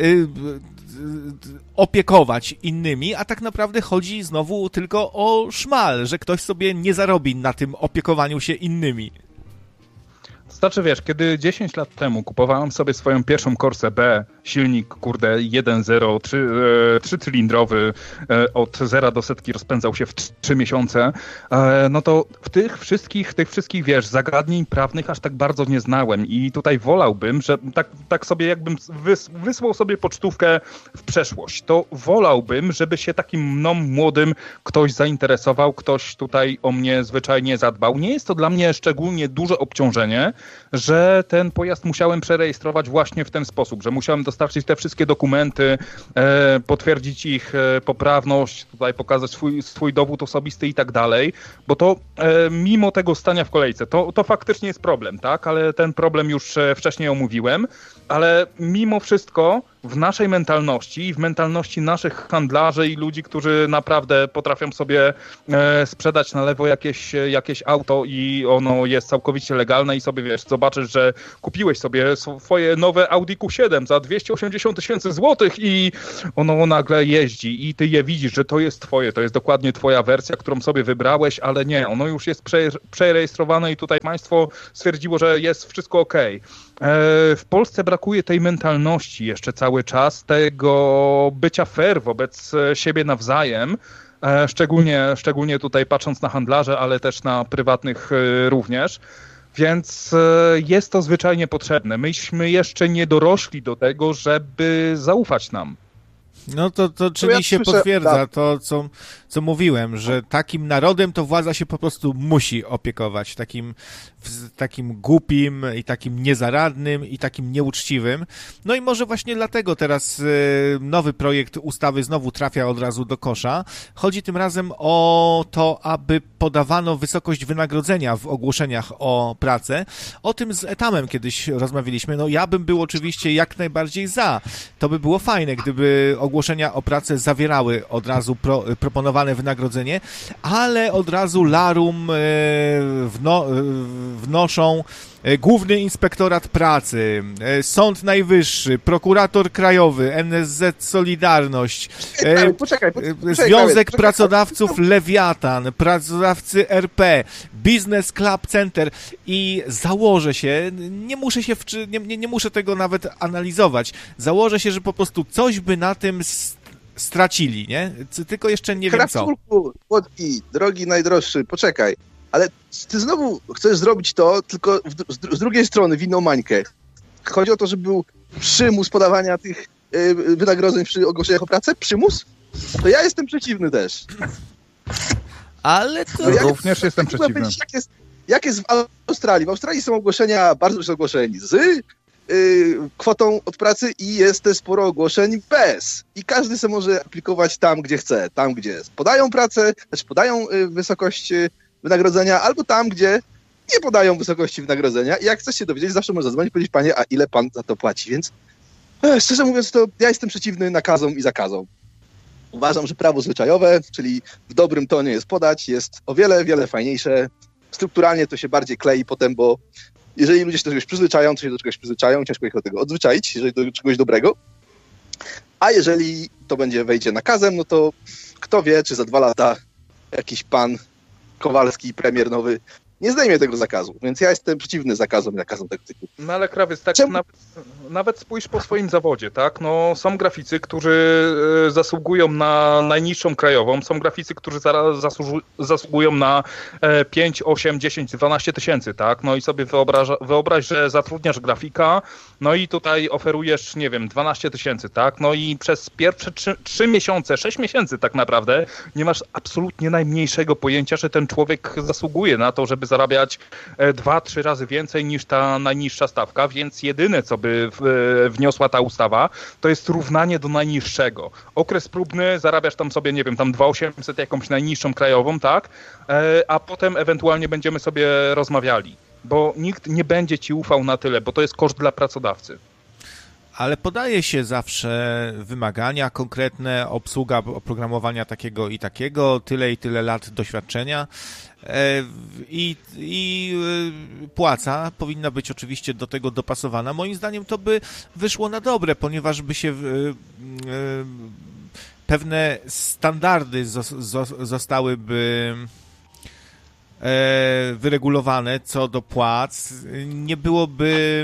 opiekować innymi, a tak naprawdę chodzi znowu tylko o szmal, że ktoś sobie nie zarobi na tym opiekowaniu się innymi. Znaczy wiesz, kiedy 10 lat temu kupowałem sobie swoją pierwszą Corsę B, silnik 1.0, 3-cylindrowy, od 0 do setki rozpędzał się w 3 miesiące, no to tych wszystkich, wiesz, zagadnień prawnych aż tak bardzo nie znałem i tutaj wolałbym, że tak sobie jakbym wysłał sobie pocztówkę w przeszłość, to wolałbym, żeby się takim mną młodym ktoś zainteresował, ktoś tutaj o mnie zwyczajnie zadbał. Nie jest to dla mnie szczególnie duże obciążenie, że ten pojazd musiałem przerejestrować właśnie w ten sposób, że musiałem dostarczyć te wszystkie dokumenty, potwierdzić ich poprawność, tutaj pokazać swój dowód osobisty i tak dalej, bo to mimo tego stania w kolejce, to faktycznie jest problem, tak, ale ten problem już wcześniej omówiłem, ale mimo wszystko w naszej mentalności i w mentalności naszych handlarzy i ludzi, którzy naprawdę potrafią sobie sprzedać na lewo jakieś auto i ono jest całkowicie legalne i sobie, wiesz, zobaczysz, że kupiłeś sobie swoje nowe Audi Q7 za 280 000 złotych i ono nagle jeździ i ty je widzisz, że to jest twoje, to jest dokładnie twoja wersja, którą sobie wybrałeś, ale nie, ono już jest przerejestrowane i tutaj państwo stwierdziło, że jest wszystko okej. W Polsce brakuje tej mentalności jeszcze cały czas, tego bycia fair wobec siebie nawzajem, szczególnie tutaj patrząc na handlarzy, ale też na prywatnych również, więc jest to zwyczajnie potrzebne. Myśmy jeszcze nie dorośli do tego, żeby zaufać nam. No to czyli się potwierdza to, co mówiłem, że takim narodem to władza się po prostu musi opiekować, takim głupim i takim niezaradnym i takim nieuczciwym. No i może właśnie dlatego teraz nowy projekt ustawy znowu trafia od razu do kosza. Chodzi tym razem o to, aby podawano wysokość wynagrodzenia w ogłoszeniach o pracę. O tym z Etamem kiedyś rozmawialiśmy. No ja bym był oczywiście jak najbardziej za. To by było fajne, gdyby ogłoszenia o pracę zawierały od razu proponowane wynagrodzenie, ale od razu larum wnoszą Główny Inspektorat Pracy, Sąd Najwyższy, Prokurator Krajowy, NSZ Solidarność, Związek Pracodawców Lewiatan, Pracodawcy RP, Business Club Center i założę się, nie muszę tego nawet analizować, założę się, że po prostu coś by na tym stracili, nie? Tylko jeszcze nie wiem co. Płotki, drogi najdroższy, poczekaj. Ale ty znowu chcesz zrobić to, tylko z drugiej strony w inną mańkę. Chodzi o to, żeby był przymus podawania tych wynagrodzeń przy ogłoszeniach o pracę? Przymus? To ja jestem przeciwny też. Ale to... No również jestem przeciwny. Jak jest w Australii? W Australii są ogłoszenia, bardzo dużo ogłoszeń z kwotą od pracy i jest też sporo ogłoszeń bez. I każdy sobie może aplikować tam, gdzie chce. Tam, gdzie podają pracę, też podają wysokość wynagrodzenia, albo tam, gdzie nie podają wysokości wynagrodzenia. I jak chcesz się dowiedzieć, zawsze można zadzwonić i powiedzieć, panie, a ile pan za to płaci? Więc szczerze mówiąc, to ja jestem przeciwny nakazom i zakazom. Uważam, że prawo zwyczajowe, czyli w dobrym tonie jest podać, jest o wiele, wiele fajniejsze. Strukturalnie to się bardziej klei potem, bo jeżeli ludzie się do czegoś przyzwyczają, to się do czegoś przyzwyczają, ciężko ich od tego odzwyczaić, jeżeli do czegoś dobrego. A jeżeli to wejdzie nakazem, no to kto wie, czy za 2 lata jakiś pan Kowalski, premier nowy, nie zdejmie tego zakazu. Więc ja jestem przeciwny zakazom tego typu. No ale Krawiec, tak nawet spójrz po swoim zawodzie, tak? No, są graficy, którzy zasługują na najniższą krajową, są graficy, którzy zasługują na 5, 8, 10, 12 tysięcy, tak? No i sobie wyobraź, że zatrudniasz grafika, no i tutaj oferujesz, nie wiem, 12 tysięcy, tak? No i przez pierwsze 3 miesiące, 6 miesięcy tak naprawdę nie masz absolutnie najmniejszego pojęcia, że ten człowiek zasługuje na to, żeby zarabiać 2-3 razy więcej niż ta najniższa stawka, więc jedyne, co by wniosła ta ustawa, to jest równanie do najniższego. Okres próbny, zarabiasz tam sobie, nie wiem, tam 2800 jakąś najniższą krajową, tak? A potem ewentualnie będziemy sobie rozmawiali, bo nikt nie będzie ci ufał na tyle, bo to jest koszt dla pracodawcy. Ale podaje się zawsze wymagania konkretne, obsługa oprogramowania takiego i takiego, tyle i tyle lat doświadczenia i płaca powinna być oczywiście do tego dopasowana. Moim zdaniem to by wyszło na dobre, ponieważ by się pewne standardy zostałyby wyregulowane co do płac. Nie byłoby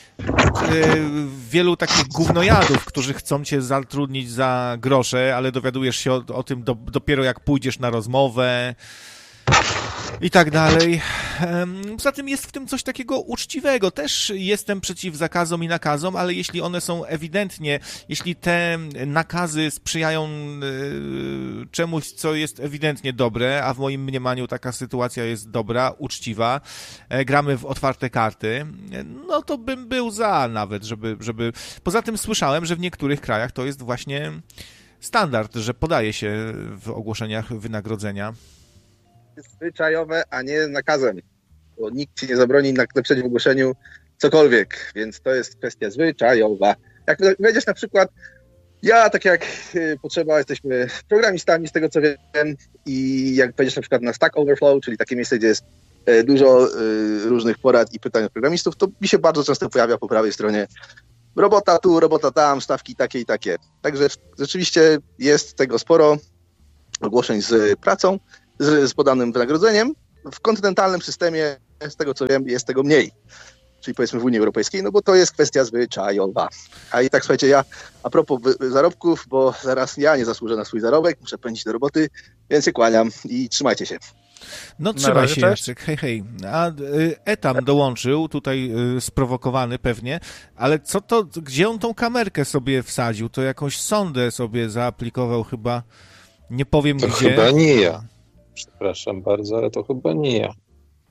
wielu takich gównojadów, którzy chcą cię zatrudnić za grosze, ale dowiadujesz się o tym dopiero jak pójdziesz na rozmowę. i tak dalej. Poza tym jest w tym coś takiego uczciwego. Też jestem przeciw zakazom i nakazom, ale jeśli one są ewidentnie, jeśli te nakazy sprzyjają czemuś, co jest ewidentnie dobre, a w moim mniemaniu taka sytuacja jest dobra, uczciwa, gramy w otwarte karty, no to bym był za nawet, żeby... Poza tym słyszałem, że w niektórych krajach to jest właśnie standard, że podaje się w ogłoszeniach wynagrodzenia. Zwyczajowe, a nie nakazem, bo nikt ci nie zabroni napisać w ogłoszeniu cokolwiek, więc to jest kwestia zwyczajowa. Jak wejdziesz na przykład, ja tak jak potrzeba, jesteśmy programistami z tego co wiem i jak wejdziesz na przykład na Stack Overflow, czyli takie miejsce, gdzie jest dużo różnych porad i pytań od programistów, to mi się bardzo często pojawia po prawej stronie robota tu, robota tam, stawki takie i takie. Także rzeczywiście jest tego sporo ogłoszeń z pracą, z podanym wynagrodzeniem. W kontynentalnym systemie, z tego co wiem, jest tego mniej. Czyli powiedzmy w Unii Europejskiej, no bo to jest kwestia zwyczajowa. A i tak słuchajcie, ja a propos zarobków, bo zaraz ja nie zasłużę na swój zarobek, muszę pędzić do roboty, więc się kłaniam i trzymajcie się. No trzymaj się, Jacek, hej. A Etam dołączył, tutaj sprowokowany pewnie, ale co to, gdzie on tą kamerkę sobie wsadził? To jakąś sondę sobie zaaplikował chyba, nie powiem to gdzie. To chyba nie ja. Przepraszam bardzo, ale to chyba nie ja.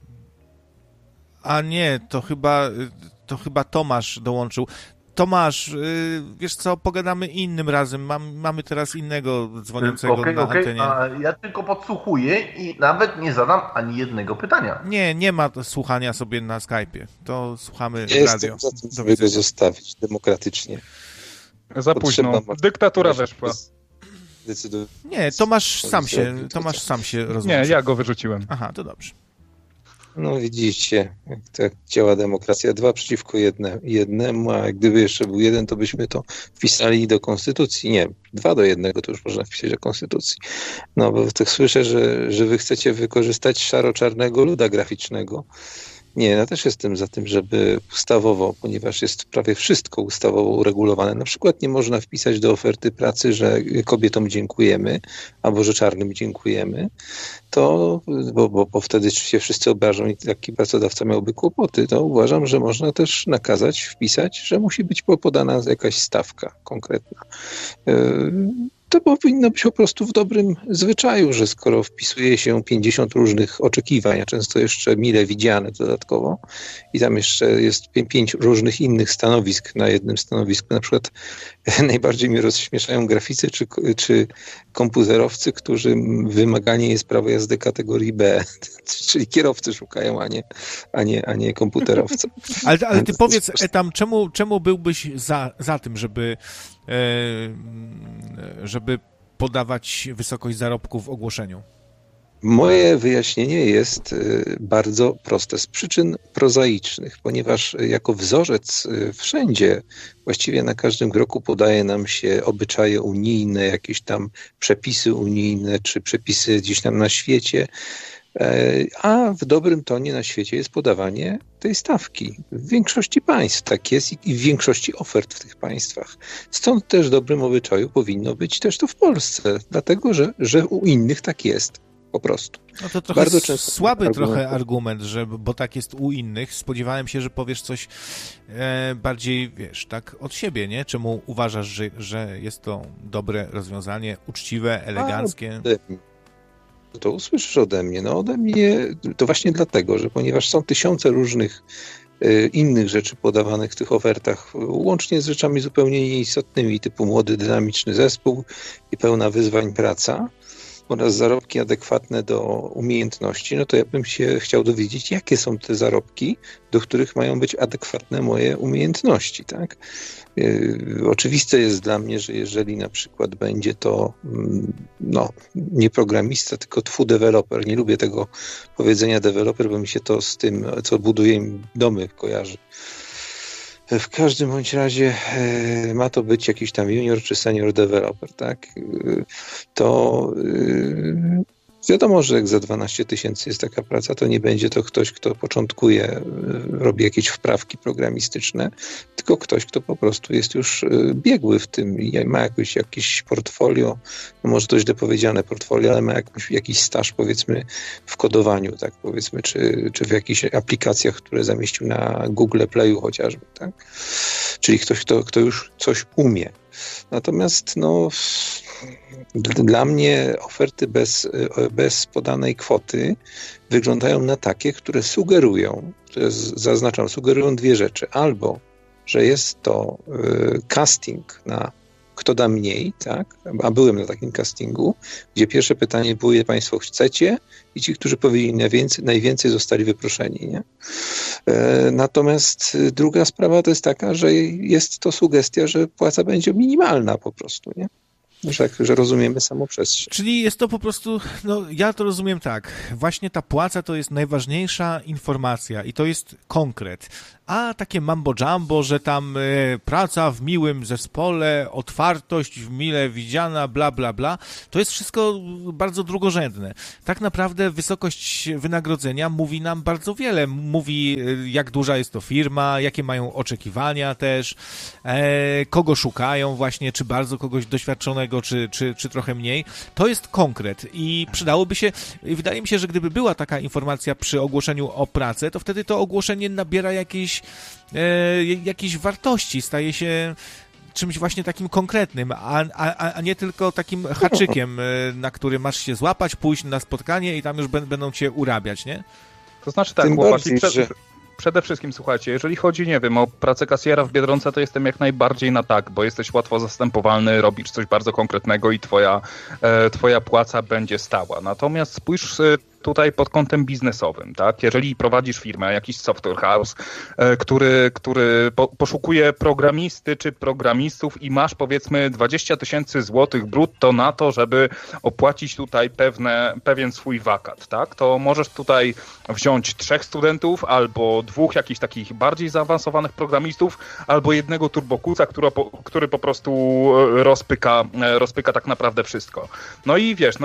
A nie, to chyba Tomasz dołączył. Tomasz, wiesz co, pogadamy innym razem. Mamy teraz innego dzwoniącego na antenie. A ja tylko podsłuchuję i nawet nie zadam ani jednego pytania. Nie ma słuchania sobie na Skype'ie. To słuchamy ja radio. Jestem za tym, żeby go zostawić demokratycznie. Za późno. Dyktatura weszła. Nie, Tomasz sam się rozłączył. Nie, ja go wyrzuciłem. Aha, to dobrze. No widzicie, jak tak działa demokracja. 2 przeciwko jednemu, a gdyby jeszcze był 1, to byśmy to wpisali do konstytucji. Nie, 2 do 1 to już można wpisać do konstytucji. No bo tak słyszę, że wy chcecie wykorzystać szaro-czarnego luda graficznego. Nie, ja też jestem za tym, żeby ustawowo, ponieważ jest prawie wszystko ustawowo uregulowane. Na przykład nie można wpisać do oferty pracy, że kobietom dziękujemy, albo że czarnym dziękujemy, to, bo wtedy się wszyscy obrażą i taki pracodawca miałby kłopoty, to uważam, że można też nakazać, wpisać, że musi być podana jakaś stawka konkretna. To powinno być po prostu w dobrym zwyczaju, że skoro wpisuje się 50 różnych oczekiwań, a często jeszcze mile widziane dodatkowo i tam jeszcze jest 5 różnych innych stanowisk na jednym stanowisku, na przykład najbardziej mnie rozśmieszają graficy czy komputerowcy, którym wymaganie jest prawo jazdy kategorii B, czyli kierowcy szukają, a nie komputerowcy. Ale ty powiedz, Etam, czemu byłbyś za tym, żeby podawać wysokość zarobku w ogłoszeniu? Moje wyjaśnienie jest bardzo proste, z przyczyn prozaicznych, ponieważ jako wzorzec wszędzie, właściwie na każdym kroku podaje nam się obyczaje unijne, jakieś tam przepisy unijne, czy przepisy gdzieś tam na świecie, a w dobrym tonie na świecie jest podawanie tej stawki. W większości państw tak jest i w większości ofert w tych państwach. Stąd też dobrym obyczaju powinno być też to w Polsce, dlatego że u innych tak jest. Po prostu. No to trochę bardzo słaby argument, bo tak jest u innych. Spodziewałem się, że powiesz coś bardziej, wiesz, tak od siebie, nie? Czemu uważasz, że jest to dobre rozwiązanie, uczciwe, eleganckie? To usłyszysz ode mnie. No ode mnie to właśnie dlatego, że ponieważ są tysiące różnych innych rzeczy podawanych w tych ofertach, łącznie z rzeczami zupełnie nieistotnymi, typu młody, dynamiczny zespół i pełna wyzwań praca, oraz zarobki adekwatne do umiejętności, no to ja bym się chciał dowiedzieć, jakie są te zarobki, do których mają być adekwatne moje umiejętności, tak? Oczywiste jest dla mnie, że jeżeli na przykład będzie to nie programista, tylko deweloper, nie lubię tego powiedzenia deweloper, bo mi się to z tym, co buduje im domy, kojarzy. W każdym bądź razie ma to być jakiś tam junior czy senior developer, tak? To Wiadomo, że jak za 12 000 jest taka praca, to nie będzie to ktoś, kto początkuje, robi jakieś wprawki programistyczne, tylko ktoś, kto po prostu jest już biegły w tym i ma jakieś portfolio, no może to źle powiedziane portfolio, ale ma jakiś staż, powiedzmy, w kodowaniu, tak powiedzmy, czy w jakichś aplikacjach, które zamieścił na Google Playu chociażby, tak? Czyli ktoś, kto już coś umie. Natomiast dla mnie oferty bez podanej kwoty wyglądają na takie, które sugerują, sugerują dwie rzeczy. Albo, że jest to casting na kto da mniej, tak? A byłem na takim castingu, gdzie pierwsze pytanie było, ile państwo chcecie, i ci, którzy powiedzieli najwięcej zostali wyproszeni, nie? Natomiast druga sprawa to jest taka, że jest to sugestia, że płaca będzie minimalna po prostu, nie? Że rozumiemy samoprzestrzeń. Czyli jest to po prostu, ja to rozumiem tak, właśnie ta płaca to jest najważniejsza informacja i to jest konkret. A takie mambo jumbo, że tam praca w miłym zespole, otwartość w mile widziana, bla, bla, bla, to jest wszystko bardzo drugorzędne. Tak naprawdę wysokość wynagrodzenia mówi nam bardzo wiele. Mówi, jak duża jest to firma, jakie mają oczekiwania też, kogo szukają właśnie, czy bardzo kogoś doświadczonego, czy trochę mniej. To jest konkret i przydałoby się, wydaje mi się, że gdyby była taka informacja przy ogłoszeniu o pracę, to wtedy to ogłoszenie nabiera jakiejś wartości, staje się czymś właśnie takim konkretnym, a nie tylko takim haczykiem, na który masz się złapać, pójść na spotkanie i tam już będą cię urabiać, nie? To znaczy tak, chłopaki, przede wszystkim, słuchajcie, jeżeli chodzi, nie wiem, o pracę kasjera w Biedronce, to jestem jak najbardziej na tak, bo jesteś łatwo zastępowalny, robisz coś bardzo konkretnego i twoja płaca będzie stała. Natomiast spójrz tutaj pod kątem biznesowym, tak? Jeżeli prowadzisz firmę, jakiś software house, który poszukuje programisty czy programistów i masz, powiedzmy, 20 000 złotych brutto na to, żeby opłacić tutaj pewien swój wakat, tak? To możesz tutaj wziąć 3 studentów albo 2 jakichś takich bardziej zaawansowanych programistów, albo jednego turbokuca, który po prostu rozpyka tak naprawdę wszystko. No i wiesz,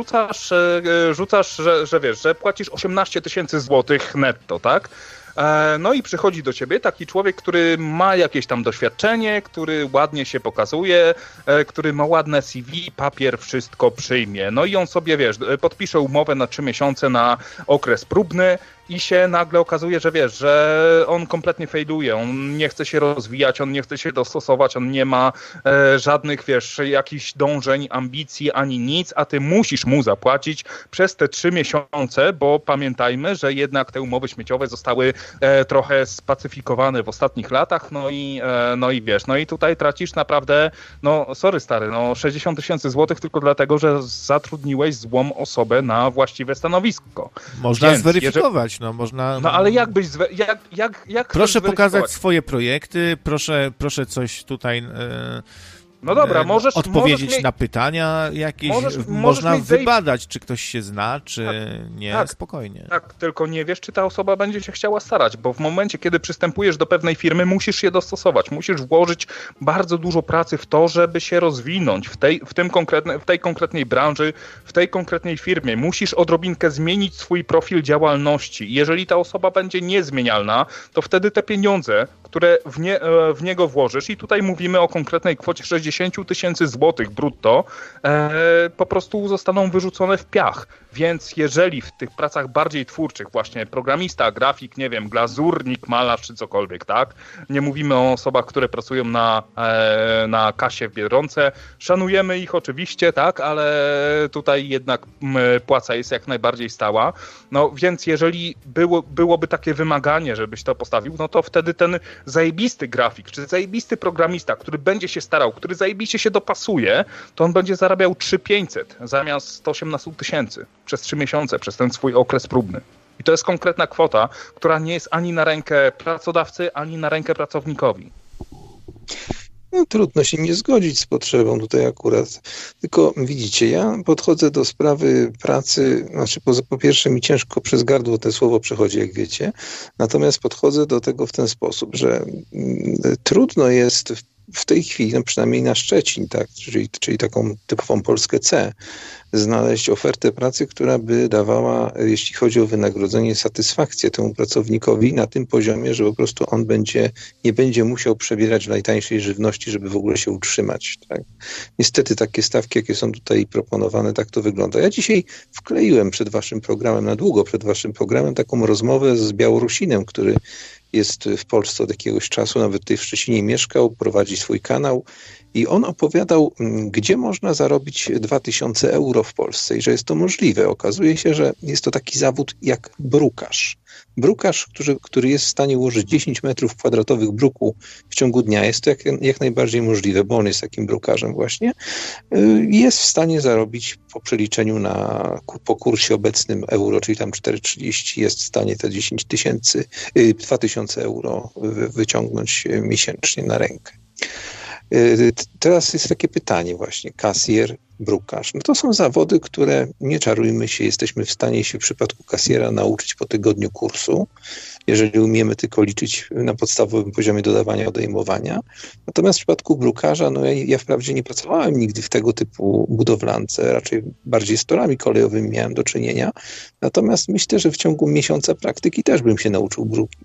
rzucasz, że wiesz, że płacisz 18 000 złotych netto, tak? No i przychodzi do ciebie taki człowiek, który ma jakieś tam doświadczenie, który ładnie się pokazuje, który ma ładne CV, papier, wszystko przyjmie. No i on sobie, wiesz, podpisze umowę na 3 miesiące na okres próbny i się nagle okazuje, że wiesz, że on kompletnie fejduje, on nie chce się rozwijać, on nie chce się dostosować, on nie ma żadnych, wiesz, jakichś dążeń, ambicji, ani nic, a ty musisz mu zapłacić przez te 3 miesiące, bo pamiętajmy, że jednak te umowy śmieciowe zostały trochę spacyfikowane w ostatnich latach, no i wiesz, no i tutaj tracisz naprawdę, sorry stary, 60 000 złotych tylko dlatego, że zatrudniłeś złą osobę na właściwe stanowisko. Można zweryfikować. Można... ale jak byś... Jak proszę pokazać swoje projekty, proszę coś tutaj... No dobra, odpowiedzieć na pytania jakieś, można wybadać, czy ktoś się zna, czy nie, spokojnie. Tak, tylko nie wiesz, czy ta osoba będzie się chciała starać, bo w momencie, kiedy przystępujesz do pewnej firmy, musisz się dostosować, musisz włożyć bardzo dużo pracy w to, żeby się rozwinąć w tej konkretnej branży, w tej konkretnej firmie. Musisz odrobinkę zmienić swój profil działalności. Jeżeli ta osoba będzie niezmienialna, to wtedy te pieniądze, które w niego włożysz, i tutaj mówimy o konkretnej kwocie 60 000 złotych brutto, po prostu zostaną wyrzucone w piach. Więc jeżeli w tych pracach bardziej twórczych, właśnie programista, grafik, nie wiem, glazurnik, malarz czy cokolwiek, tak? Nie mówimy o osobach, które pracują na kasie w Biedronce. Szanujemy ich oczywiście, tak? Ale tutaj jednak płaca jest jak najbardziej stała. No więc jeżeli byłoby takie wymaganie, żebyś to postawił, no to wtedy ten zajebisty grafik, czy zajebisty programista, który będzie się starał, który zajebiście się dopasuje, to on będzie zarabiał 3500 zamiast 18 000 przez 3 miesiące, przez ten swój okres próbny. I to jest konkretna kwota, która nie jest ani na rękę pracodawcy, ani na rękę pracownikowi. No, trudno się nie zgodzić z potrzebą tutaj akurat. Tylko widzicie, ja podchodzę do sprawy pracy, znaczy po pierwsze mi ciężko przez gardło to słowo przechodzi, jak wiecie, natomiast podchodzę do tego w ten sposób, że trudno jest w tej chwili, no przynajmniej na Szczecin, tak, czyli taką typową Polskę C, znaleźć ofertę pracy, która by dawała, jeśli chodzi o wynagrodzenie, satysfakcję temu pracownikowi na tym poziomie, że po prostu on nie będzie musiał przebierać najtańszej żywności, żeby w ogóle się utrzymać. Tak? Niestety takie stawki, jakie są tutaj proponowane, tak to wygląda. Ja dzisiaj wkleiłem na długo przed waszym programem, taką rozmowę z Białorusinem, który jest w Polsce od jakiegoś czasu, nawet tutaj w Szczecinie mieszkał, prowadzi swój kanał i on opowiadał, gdzie można zarobić 2000 euro w Polsce i że jest to możliwe. Okazuje się, że jest to taki zawód jak brukarz. Brukarz, który jest w stanie ułożyć 10 metrów kwadratowych bruku w ciągu dnia, jest to jak najbardziej możliwe, bo on jest takim brukarzem właśnie, jest w stanie zarobić po przeliczeniu po kursie obecnym euro, czyli tam 4,30, jest w stanie te 2000 euro wyciągnąć miesięcznie na rękę. Teraz jest takie pytanie właśnie, kasjer, brukarz. No to są zawody, które, nie czarujmy się, jesteśmy w stanie się w przypadku kasjera nauczyć po tygodniu kursu, jeżeli umiemy tylko liczyć na podstawowym poziomie dodawania, odejmowania. Natomiast w przypadku brukarza, no ja wprawdzie nie pracowałem nigdy w tego typu budowlance, raczej bardziej z torami kolejowymi miałem do czynienia. Natomiast myślę, że w ciągu miesiąca praktyki też bym się nauczył